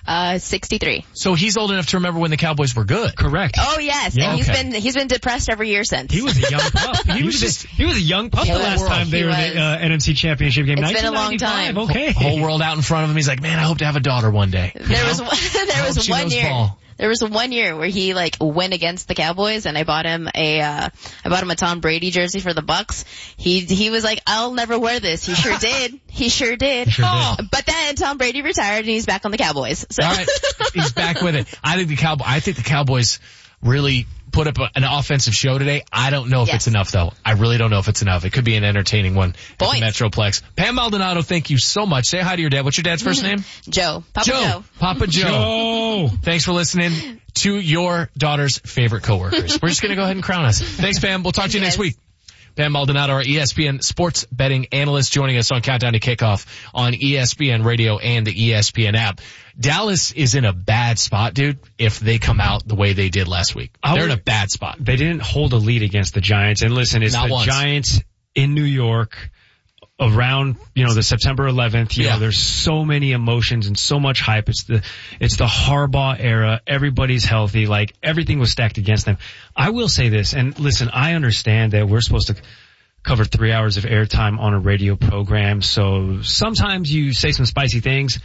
63.
So he's old enough to remember when the Cowboys were good.
Correct.
Oh yes, yeah, and he's been depressed every year since.
He was a young pup. He was a young pup the last time they were in the NFC Championship game.
It's been a long time.
Okay.
Whole world out in front of him. He's like, man, I hope to have a daughter one day.
There was 1 year.
Ball.
There was 1 year where he went against the Cowboys, and I bought him a Tom Brady jersey for the Bucks. He was like, I'll never wear this. He sure did. He sure did. But then Tom Brady retired, and he's back on the Cowboys. So.
All right, he's back with it. I think the Cowboys really put up an offensive show today. I don't know if it's enough, though. I really don't know if it's enough. It could be an entertaining one at the Metroplex. Pam Maldonado, thank you so much. Say hi to your dad. What's your dad's first name?
Joe.
Papa Joe. Thanks for listening to your daughter's favorite coworkers. We're just going to go ahead and crown us. Thanks, Pam. We'll talk to you next week. Pam Maldonado, our ESPN sports betting analyst, joining us on Countdown to Kickoff on ESPN Radio and the ESPN app. Dallas is in a bad spot, dude, if they come out the way they did last week. They're in a bad spot.
They didn't hold a lead against the Giants. And listen, it's the Giants in New York around, the September 11th. You know, there's so many emotions and so much hype. It's the Harbaugh era. Everybody's healthy. Like, everything was stacked against them. I will say this, and listen, I understand that we're supposed to cover 3 hours of airtime on a radio program, so sometimes you say some spicy things.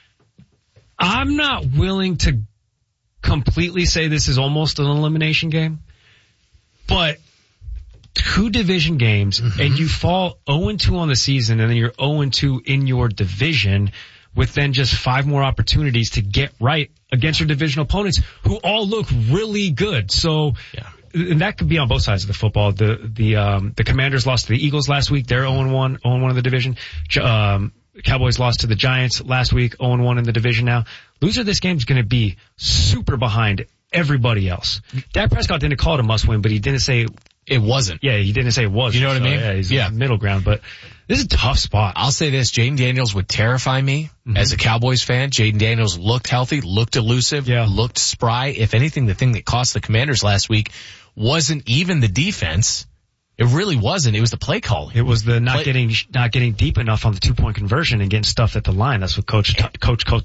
I'm not willing to completely say this is almost an elimination game, but 2 division games and you fall 0-2 on the season, and then you're 0-2 in your division with then just 5 more opportunities to get right against your divisional opponents who all look really good. So, and that could be on both sides of the football. The Commanders lost to the Eagles last week. They're 0-1 in the division. Cowboys lost to the Giants last week, 0-1 in the division now. Loser of this game is going to be super behind everybody else. Dak Prescott didn't call it a must-win, but he didn't say
it wasn't.
Yeah, he didn't say it was.
You know what I mean?
Yeah, he's in the middle ground, but this is a tough spot.
I'll say this, Jaden Daniels would terrify me as a Cowboys fan. Jaden Daniels looked healthy, looked elusive, looked spry. If anything, the thing that cost the Commanders last week wasn't even the defense. It really wasn't. It was the play calling.
It was the not getting deep enough on the 2-point conversion and getting stuffed at the line. That's what coach.
Yeah,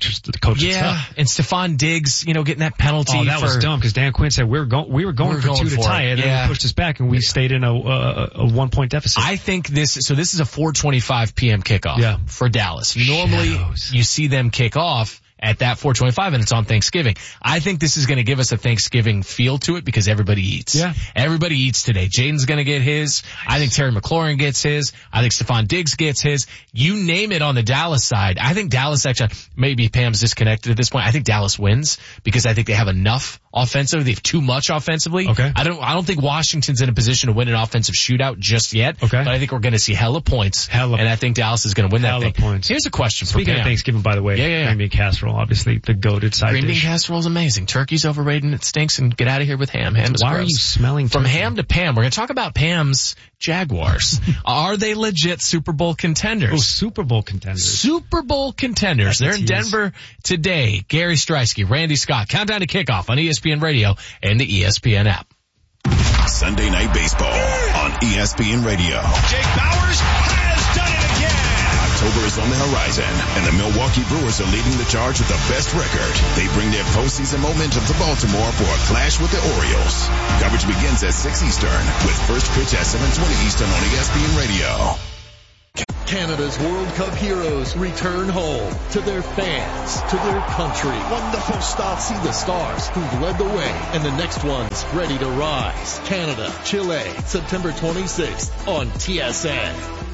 and Stephon Diggs, getting that penalty.
Oh, that was dumb because Dan Quinn said we were going for 2 to tie it, and then he pushed us back, and we stayed in a 1-point deficit.
I think this is a 4:25 p.m. kickoff for Dallas. Normally, you see them kick off at that 425, and it's on Thanksgiving. I think this is going to give us a Thanksgiving feel to it because everybody eats.
Yeah.
Everybody eats today. Jaden's going to get his. I think Terry McLaurin gets his. I think Stephon Diggs gets his. You name it on the Dallas side. I think Dallas actually, maybe Pam's disconnected at this point. I think Dallas wins because I think they have enough offensively. They have too much offensively.
Okay.
I don't think Washington's in a position to win an offensive shootout just yet.
Okay.
But I think we're going to see hella points. And I think Dallas is going to win that thing.
Points.
Here's a question for
Speaking
Pam.
of Thanksgiving, by the way, green bean casserole, obviously the goated side
Green bean
dish.
casserole is amazing. Turkey's overrated and it stinks, and get out of here with ham. Ham is
Why
gross.
are you smelling
From
turkey?
ham to Pam, we're going to talk about Pam's Jaguars. Are they legit Super Bowl contenders?
Oh, Super Bowl contenders.
Super Bowl contenders. They're in Denver today. Gary Streisky, Randy Scott. Countdown to kickoff on ESPN Radio and the ESPN app.
Sunday Night Baseball on ESPN Radio.
Jake Bauers has done it again.
October is on the horizon, and the Milwaukee Brewers are leading the charge with the best record. They bring their postseason momentum to Baltimore for a clash with the Orioles. Coverage begins at 6 Eastern with first pitch at 7:20 Eastern on ESPN Radio.
Canada's World Cup heroes return home to their fans, to their country. Wonderful start. See the stars who've led the way and the next ones ready to rise. Canada, Chile, September 26th on TSN.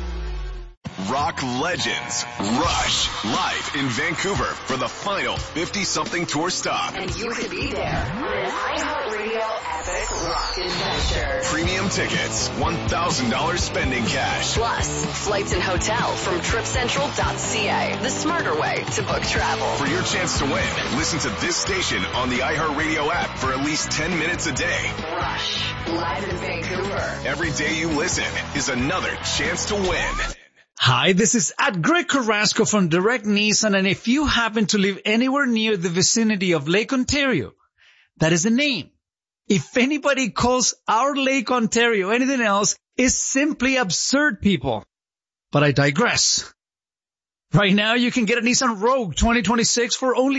Rock legends Rush live in Vancouver for the final 50-something tour stop.
And you could be there on an iHeartRadio Epic Rock Adventure.
Premium tickets, $1,000 spending cash.
Plus, flights and hotel from TripCentral.ca. The smarter way to book travel.
For your chance to win, listen to this station on the iHeartRadio app for at least 10 minutes a day.
Rush, live in Vancouver.
Every day you listen is another chance to win.
Hi, this is at Greg Carrasco from Direct Nissan, and if you happen to live anywhere near the vicinity of Lake Ontario, that is the name. If anybody calls our Lake Ontario anything else, it's simply absurd, people. But I digress. Right now, you can get a Nissan Rogue 2026 for only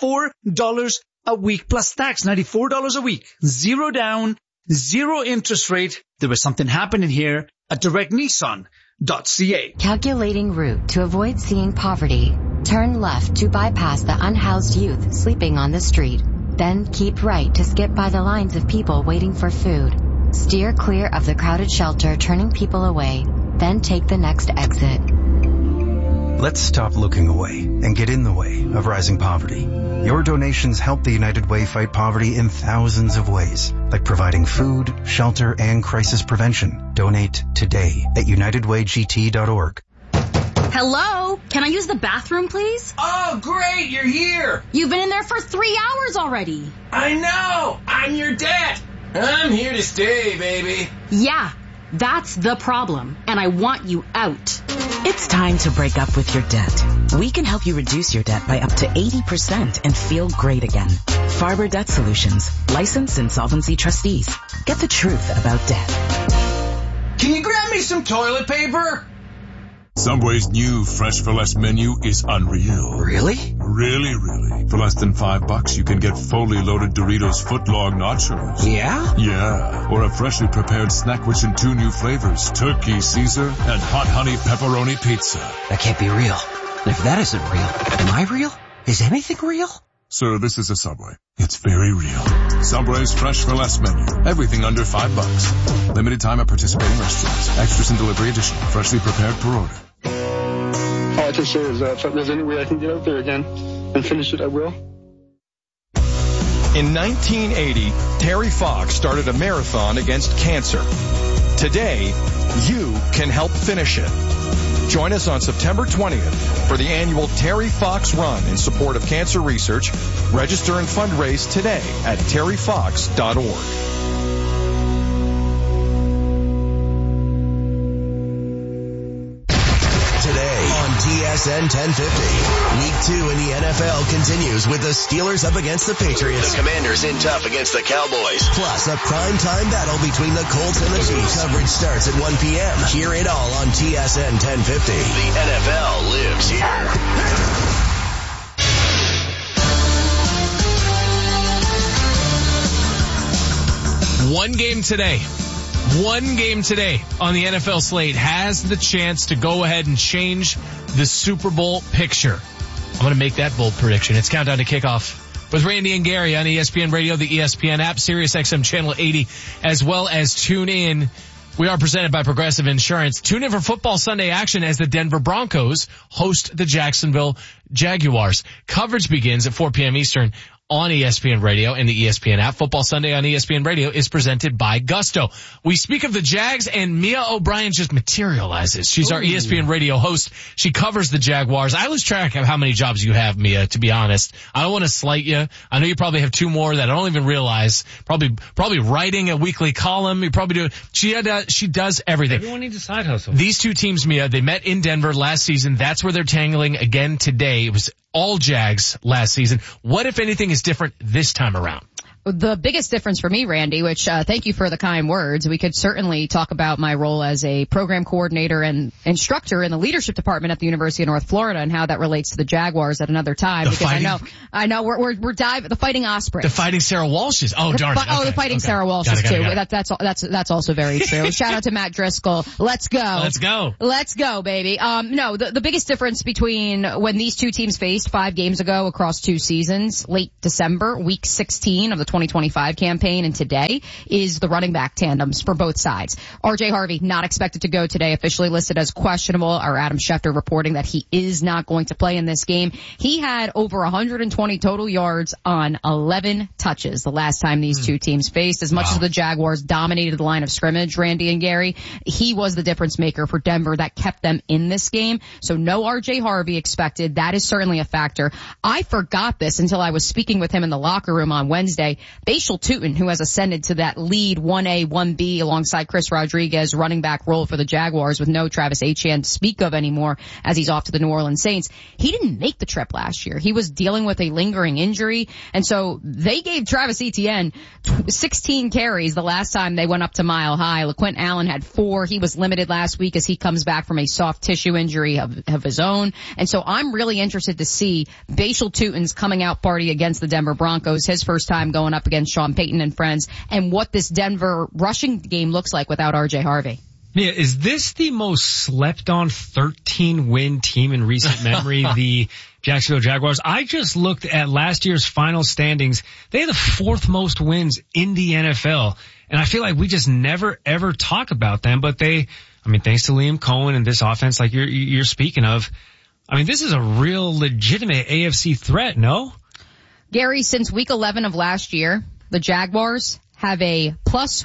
$94 a week plus tax. $94 a week. Zero down, zero interest rate. There was something happening here at Direct Nissan. .ca.
Calculating route to avoid seeing poverty. Turn left to bypass the unhoused youth sleeping on the street. Then keep right to skip by the lines of people waiting for food. Steer clear of the crowded shelter turning people away. Then take the next exit.
Let's stop looking away and get in the way of rising poverty. Your donations help the United Way fight poverty in thousands of ways, like providing food, shelter, and crisis prevention. Donate today at unitedwaygt.org.
Hello? Can I use the bathroom, please?
Oh, great, you're here.
You've been in there for 3 hours already.
I know. I'm your dad. I'm here to stay, baby.
Yeah, that's the problem, and I want you out.
It's time to break up with your debt. We can help you reduce your debt by up to 80% and feel great again. Farber Debt Solutions, licensed insolvency trustees. Get the truth about debt.
Can you grab me some toilet paper?
Subway's new Fresh for Less menu is unreal.
Really?
Really. For less than $5, you can get fully loaded Doritos footlong nachos.
Yeah?
Yeah. Or a freshly prepared snack which in 2 new flavors, turkey Caesar and hot honey pepperoni pizza.
That can't be real. If that isn't real, am I real? Is anything real?
Sir, this is a Subway. It's very real. Subway's Fresh for Less menu. Everything under $5. Limited time at participating restaurants. Extras and delivery additional. Freshly prepared per order.
All I can say is that if there's any way I can get out there again and finish it, I will.
In 1980, Terry Fox started a marathon against cancer. Today, you can help finish it. Join us on September 20th for the annual Terry Fox Run in support of cancer research. Register and fundraise today at terryfox.org.
TSN 1050. Week 2 in the NFL continues with the Steelers up against the Patriots.
The Commanders in tough against the Cowboys.
Plus a primetime battle between the Colts and the Chiefs. Coverage starts at 1 p.m. Hear it all on TSN 1050.
The NFL lives here.
One game today on the NFL slate has the chance to go ahead and change the Super Bowl picture. I'm going to make that bold prediction. It's Countdown to Kickoff with Randy and Gary on ESPN Radio, the ESPN app, Sirius XM Channel 80, as well as tune in. We are presented by Progressive Insurance. Tune in for football Sunday action as the Denver Broncos host the Jacksonville Jaguars. Coverage begins at 4 p.m. Eastern on ESPN Radio and the ESPN app. Football Sunday on ESPN Radio is presented by Gusto. We speak of the Jags, and Mia O'Brien just materializes. She's our ESPN Radio host. She covers the Jaguars. I lose track of how many jobs you have, Mia, to be honest. I don't want to slight you. I know you probably have 2 more that I don't even realize. Probably writing a weekly column. You probably do. She does everything.
Everyone needs a side hustle.
These 2 teams, Mia, they met in Denver last season. That's where they're tangling again today. It was all Jags last season. What, if anything, is different this time around?
The biggest difference for me, Randy, which thank you for the kind words. We could certainly talk about my role as a program coordinator and instructor in the leadership department at the University of North Florida and how that relates to the Jaguars at another time. I know we're diving the Fighting Ospreys.
The Fighting Sarah Walshes. Oh, darn it.
The Fighting Sarah Walshes too. That's also very true. Shout out to Matt Driscoll. Let's go, baby. No, the biggest difference between when these 2 teams faced 5 games ago across 2 seasons, late December, week 16 of the 2025 campaign, and today is the running back tandems for both sides. RJ Harvey not expected to go today, officially listed as questionable. Our Adam Schefter reporting that he is not going to play in this game. He had over 120 total yards on 11 touches the last time these 2 teams faced. As much as the Jaguars dominated the line of scrimmage, Randy and Gary, he was the difference maker for Denver that kept them in this game. So no RJ Harvey expected. That is certainly a factor. I forgot this until I was speaking with him in the locker room on Wednesday. Bashal Tutin, who has ascended to that lead 1A, 1B alongside Chris Rodriguez running back role for the Jaguars with no Travis Etienne to speak of anymore as he's off to the New Orleans Saints. He didn't make the trip last year. He was dealing with a lingering injury, and so they gave Travis Etienne 16 carries the last time they went up to Mile High. LaQuint Allen had 4. He was limited last week as he comes back from a soft tissue injury of his own. And so I'm really interested to see Bashal Tutin's coming out party against the Denver Broncos, his first time going up against Sean Payton and friends, and what this Denver rushing game looks like without RJ Harvey.
Yeah, is this the most slept on 13-win team in recent memory, the Jacksonville Jaguars? I just looked at last year's final standings. They had the 4th most wins in the NFL, and I feel like we just never ever talk about them, but thanks to Liam Cohen and this offense like you're speaking of, this is a real legitimate AFC threat, no?
Gary, since week 11 of last year, the Jaguars have a plus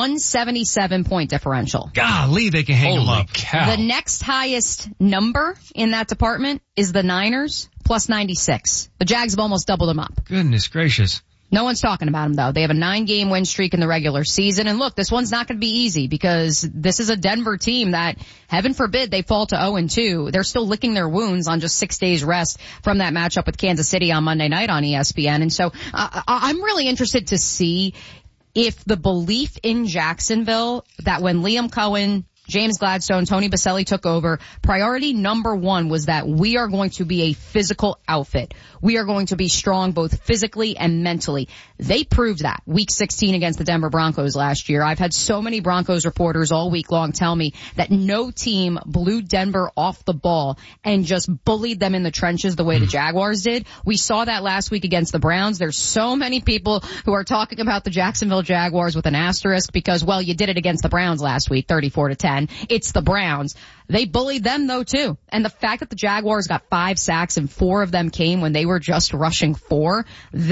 177 point differential.
Golly, they can hang them up.
Cow. The next highest number in that department is the Niners, plus 96. The Jags have almost doubled them up.
Goodness gracious.
No one's talking about them, though. They have a 9-game win streak in the regular season. And look, this one's not going to be easy because this is a Denver team that, heaven forbid, they fall to 0-2. They're still licking their wounds on just 6 days rest from that matchup with Kansas City on Monday night on ESPN. And so I'm really interested to see if the belief in Jacksonville that when Liam Cohen, James Gladstone, Tony Baselli took over, priority number 1 was that we are going to be a physical outfit. We are going to be strong both physically and mentally. They proved that week 16 against the Denver Broncos last year. I've had so many Broncos reporters all week long tell me that no team blew Denver off the ball and just bullied them in the trenches the way the Jaguars did. We saw that last week against the Browns. There's so many people who are talking about the Jacksonville Jaguars with an asterisk because, well, you did it against the Browns last week, 34-10. It's the Browns. They bullied them though too. And the fact that the Jaguars got 5 sacks and 4 of them came when they were just rushing 4,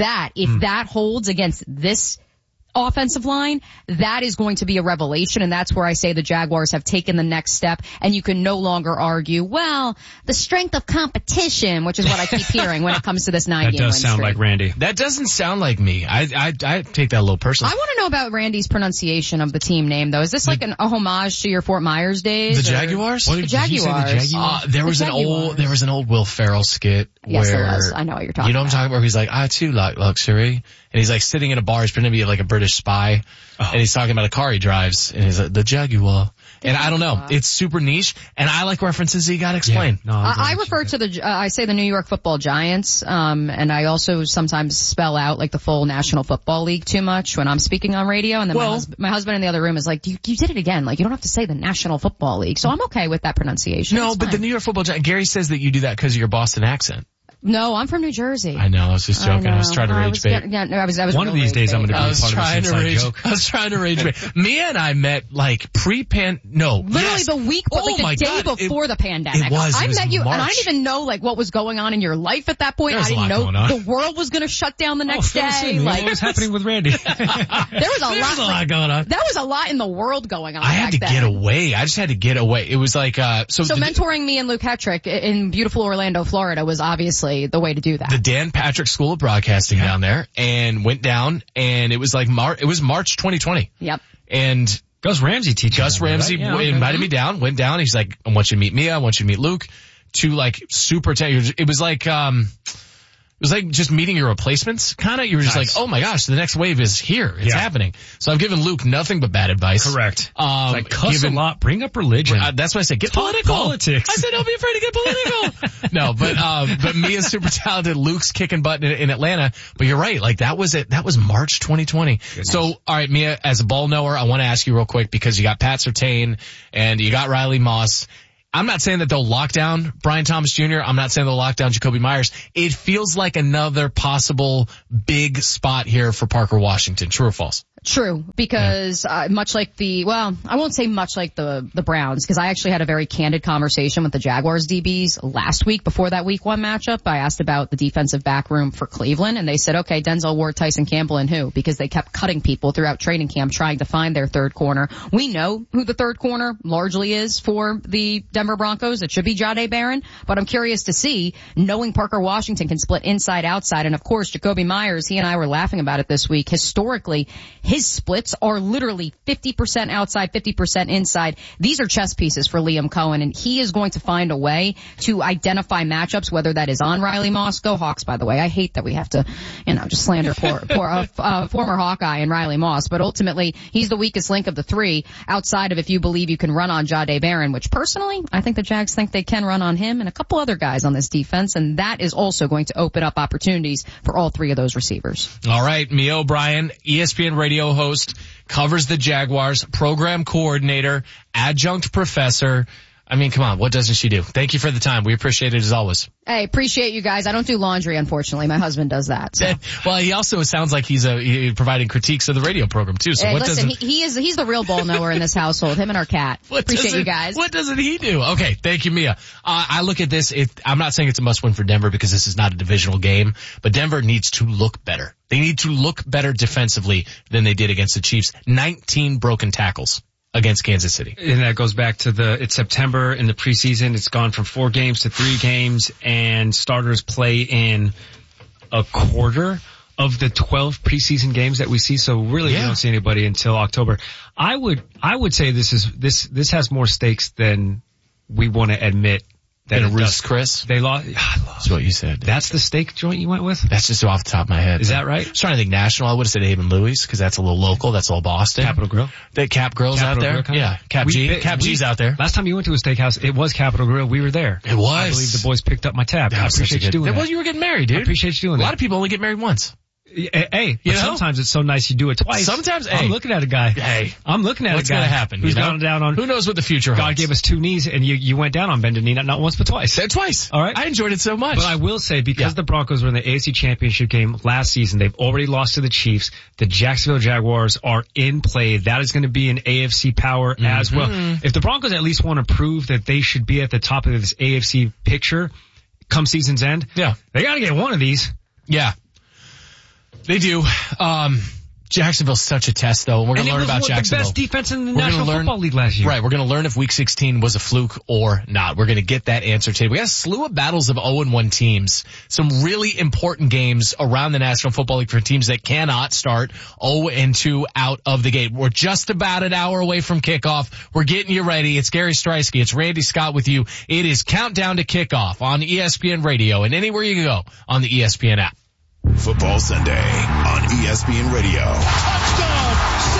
if that holds against this offensive line, that is going to be a revelation, and that's where I say the Jaguars have taken the next step, and you can no longer argue, well, the strength of competition, which is what I keep hearing when it comes to this 9-game win streak.
That does sound like Randy.
That doesn't sound like me. I take that a little personally.
I want to know about Randy's pronunciation of the team name, though. Is this like a homage to your Fort Myers days?
The Jaguars?
The Jaguars.
There was an old Will Ferrell skit
yes,
where,
there was. I know what you're talking about.
You know what I'm talking about? Where he's like, I too like luxury. And he's like sitting in a bar, he's pretending to be like a British spy. And he's talking about a car he drives, and he's like, the Jaguar. And I don't know, it's super niche, and I like references you gotta explain.
Yeah, I refer to I say the New York Football Giants, and I also sometimes spell out like the full National Football League too much when I'm speaking on radio, and then my husband in the other room is like, you did it again, like you don't have to say the National Football League, so I'm okay with that pronunciation.
No, but the New York Football Giants, Gary says that you do that because of your Boston accent.
No, I'm from New Jersey.
I know. I was just joking. I was trying to rage bait.
I was
one of these days I'm going to be part of this inside joke.
I was trying to rage bait. Mia and I met like
literally the week, but like the day before the pandemic. I met you,
March.
and I didn't even know like what was going on in your life at that point. I didn't know the world was going to shut down the next day.
Like, what was happening with Randy?
There was a lot
going on.
That was a lot in the world going on.
I had to get away. I just had to get away. It was like so
mentoring me and Luke Hetrick in beautiful Orlando, Florida, was obviously the way to do that.
The Dan Patrick School of Broadcasting down there, and went down, and it was like it was March 2020.
Yep.
And
Gus Ramsey
invited me down, went down. He's like, I want you to meet Mia. I want you to meet Luke. Two like super it was like, it was like just meeting your replacements, kind of. You were just like, oh my gosh, the next wave is here. It's happening. So I've given Luke nothing but bad advice.
Correct. Like cuss a lot, bring up religion.
That's what I said. Get political.
Politics.
I said, don't be afraid to get political. No, but Mia's super talented. Luke's kicking butt in Atlanta. But you're right. Like that was it. That was March 2020. Goodness. So, all right, Mia, as a ball knower, I want to ask you real quick because you got Pat Surtain and you got Riley Moss. I'm not saying that they'll lock down Brian Thomas Jr. I'm not saying they'll lock down Jacoby Myers. It feels like another possible big spot here for Parker Washington. True or false?
True, because much like I won't say much like the Browns, because I actually had a very candid conversation with the Jaguars DBs last week before that week 1 matchup. I asked about the defensive back room for Cleveland, and they said, okay, Denzel Ward, Tyson Campbell, and who? Because they kept cutting people throughout training camp trying to find their third corner. We know who the third corner largely is for the Denver Broncos. It should be Jahdae Barron, but I'm curious to see, knowing Parker Washington can split inside, outside, and of course, Jacoby Myers, he and I were laughing about it this week. Historically, his splits are literally 50% outside, 50% inside. These are chess pieces for Liam Cohen, and he is going to find a way to identify matchups, whether that is on Riley Moss. Go Hawks, by the way. I hate that we have to, just slander former Hawkeye and Riley Moss, but ultimately, he's the weakest link of the three, outside of if you believe you can run on Jahdae Barron, which personally, I think the Jags think they can run on him and a couple other guys on this defense, and that is also going to open up opportunities for all three of those receivers.
All right, Mia O'Brien, ESPN radio host, covers the Jaguars, program coordinator, adjunct professor. I mean, come on, what doesn't she do? Thank you for the time. We appreciate it as always.
Hey, appreciate you guys. I don't do laundry, unfortunately. My husband does that. So.
Well, he also sounds like he's providing critiques of the radio program too. So
hey, he's the real ball knower in this household. Him and our cat. Appreciate you guys.
What doesn't he do? Okay, thank you, Mia. I look at this. I'm not saying it's a must-win for Denver because this is not a divisional game, but Denver needs to look better. They need to look better defensively than they did against the Chiefs. 19 broken tackles against Kansas City.
And that goes back to it's September in the preseason. It's gone from 4 games to 3 games, and starters play in a quarter of the 12 preseason games that we see. So really, we don't see anybody until October. I would say this has more stakes than we want to admit.
That a Ruth's Chris?
They lost.
That's what you said.
That's the steak joint you went with?
That's just off the top of my head.
Is that right?
I was trying to think national. I would have said Abe and Louie's because that's a little local. That's all Boston.
Capital Grill?
The Cap Grill's out there? Yeah. Cap G's out there.
Last time you went to a steakhouse, it was Capital Grill. We were there.
It was.
I believe the boys picked up my tab. I appreciate you doing that.
Well, you were getting married, dude.
I appreciate you doing that.
A lot of people only get married once.
Hey, but sometimes it's so nice you do it twice.
Sometimes,
I'm looking at a guy.
Hey,
I'm looking at
what's
a guy
gonna happen,
who's gone down on.
Who knows what the future holds?
God gave us 2 knees, and you went down on bended knee, not once but twice.
Twice.
All right.
I enjoyed it so much.
But I will say, because the Broncos were in the AFC Championship game last season, they've already lost to the Chiefs. The Jacksonville Jaguars are in play. That is going to be an AFC power as well. If the Broncos at least want to prove that they should be at the top of this AFC picture come season's end, they got to get one of these.
Yeah. They do. Jacksonville's such a test, though, and we're going to learn about Jacksonville.
The best defense in the National Football League last year.
Right, we're going to learn if Week 16 was a fluke or not. We're going to get that answer today. We got a slew of battles of 0-1 teams. Some really important games around the National Football League for teams that cannot start 0-2 out of the gate. We're just about an hour away from kickoff. We're getting you ready. It's Gary Streisky. It's Randy Scott with you. It is Countdown to Kickoff on ESPN Radio and anywhere you go on the ESPN app.
Football Sunday on ESPN Radio.
Touchdown!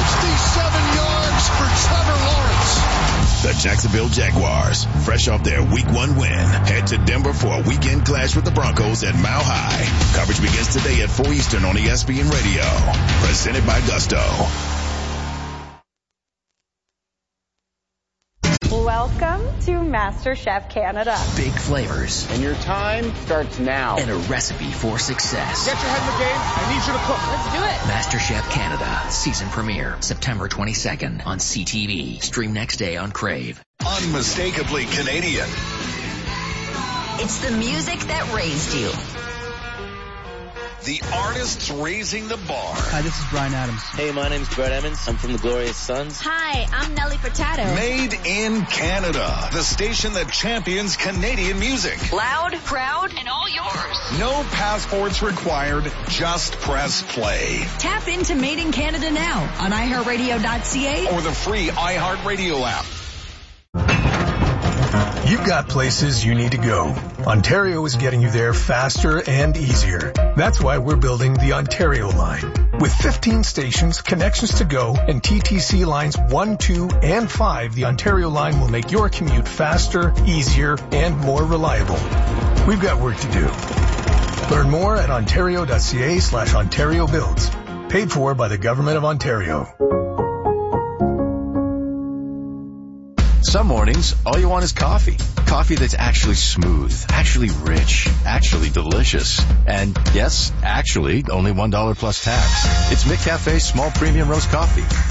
67 yards for Trevor Lawrence.
The Jacksonville Jaguars, fresh off their Week 1 win, head to Denver for a weekend clash with the Broncos at Mile High. Coverage begins today at 4 Eastern on ESPN Radio. Presented by Gusto.
Welcome to MasterChef Canada.
Big flavors.
And your time starts now.
And a recipe for success.
Get your head in the game. I need you to cook.
Let's do it.
MasterChef Canada. Season premiere. September 22nd on CTV. Stream next day on Crave.
Unmistakably Canadian.
It's the music that raised you.
The artists raising the bar.
Hi, this is Bryan Adams.
Hey, my name's Brett Emmons. I'm from the Glorious Sons.
Hi, I'm Nelly Furtado.
Made in Canada. The station that champions Canadian music.
Loud, proud, and all yours.
No passports required. Just press play.
Tap into Made in Canada now on iHeartRadio.ca
or the free iHeartRadio app.
You've got places you need to go. Ontario is getting you there faster and easier. That's why we're building the Ontario line. With 15 stations, connections to go, and TTC lines 1, 2, and 5, the Ontario line will make your commute faster, easier, and more reliable. We've got work to do. Learn more at ontario.ca/Ontario Builds. Paid for by the Government of Ontario.
Some mornings, all you want is coffee. Coffee that's actually smooth, actually rich, actually delicious. And yes, actually, only $1 plus tax. It's McCafe's small premium roast coffee.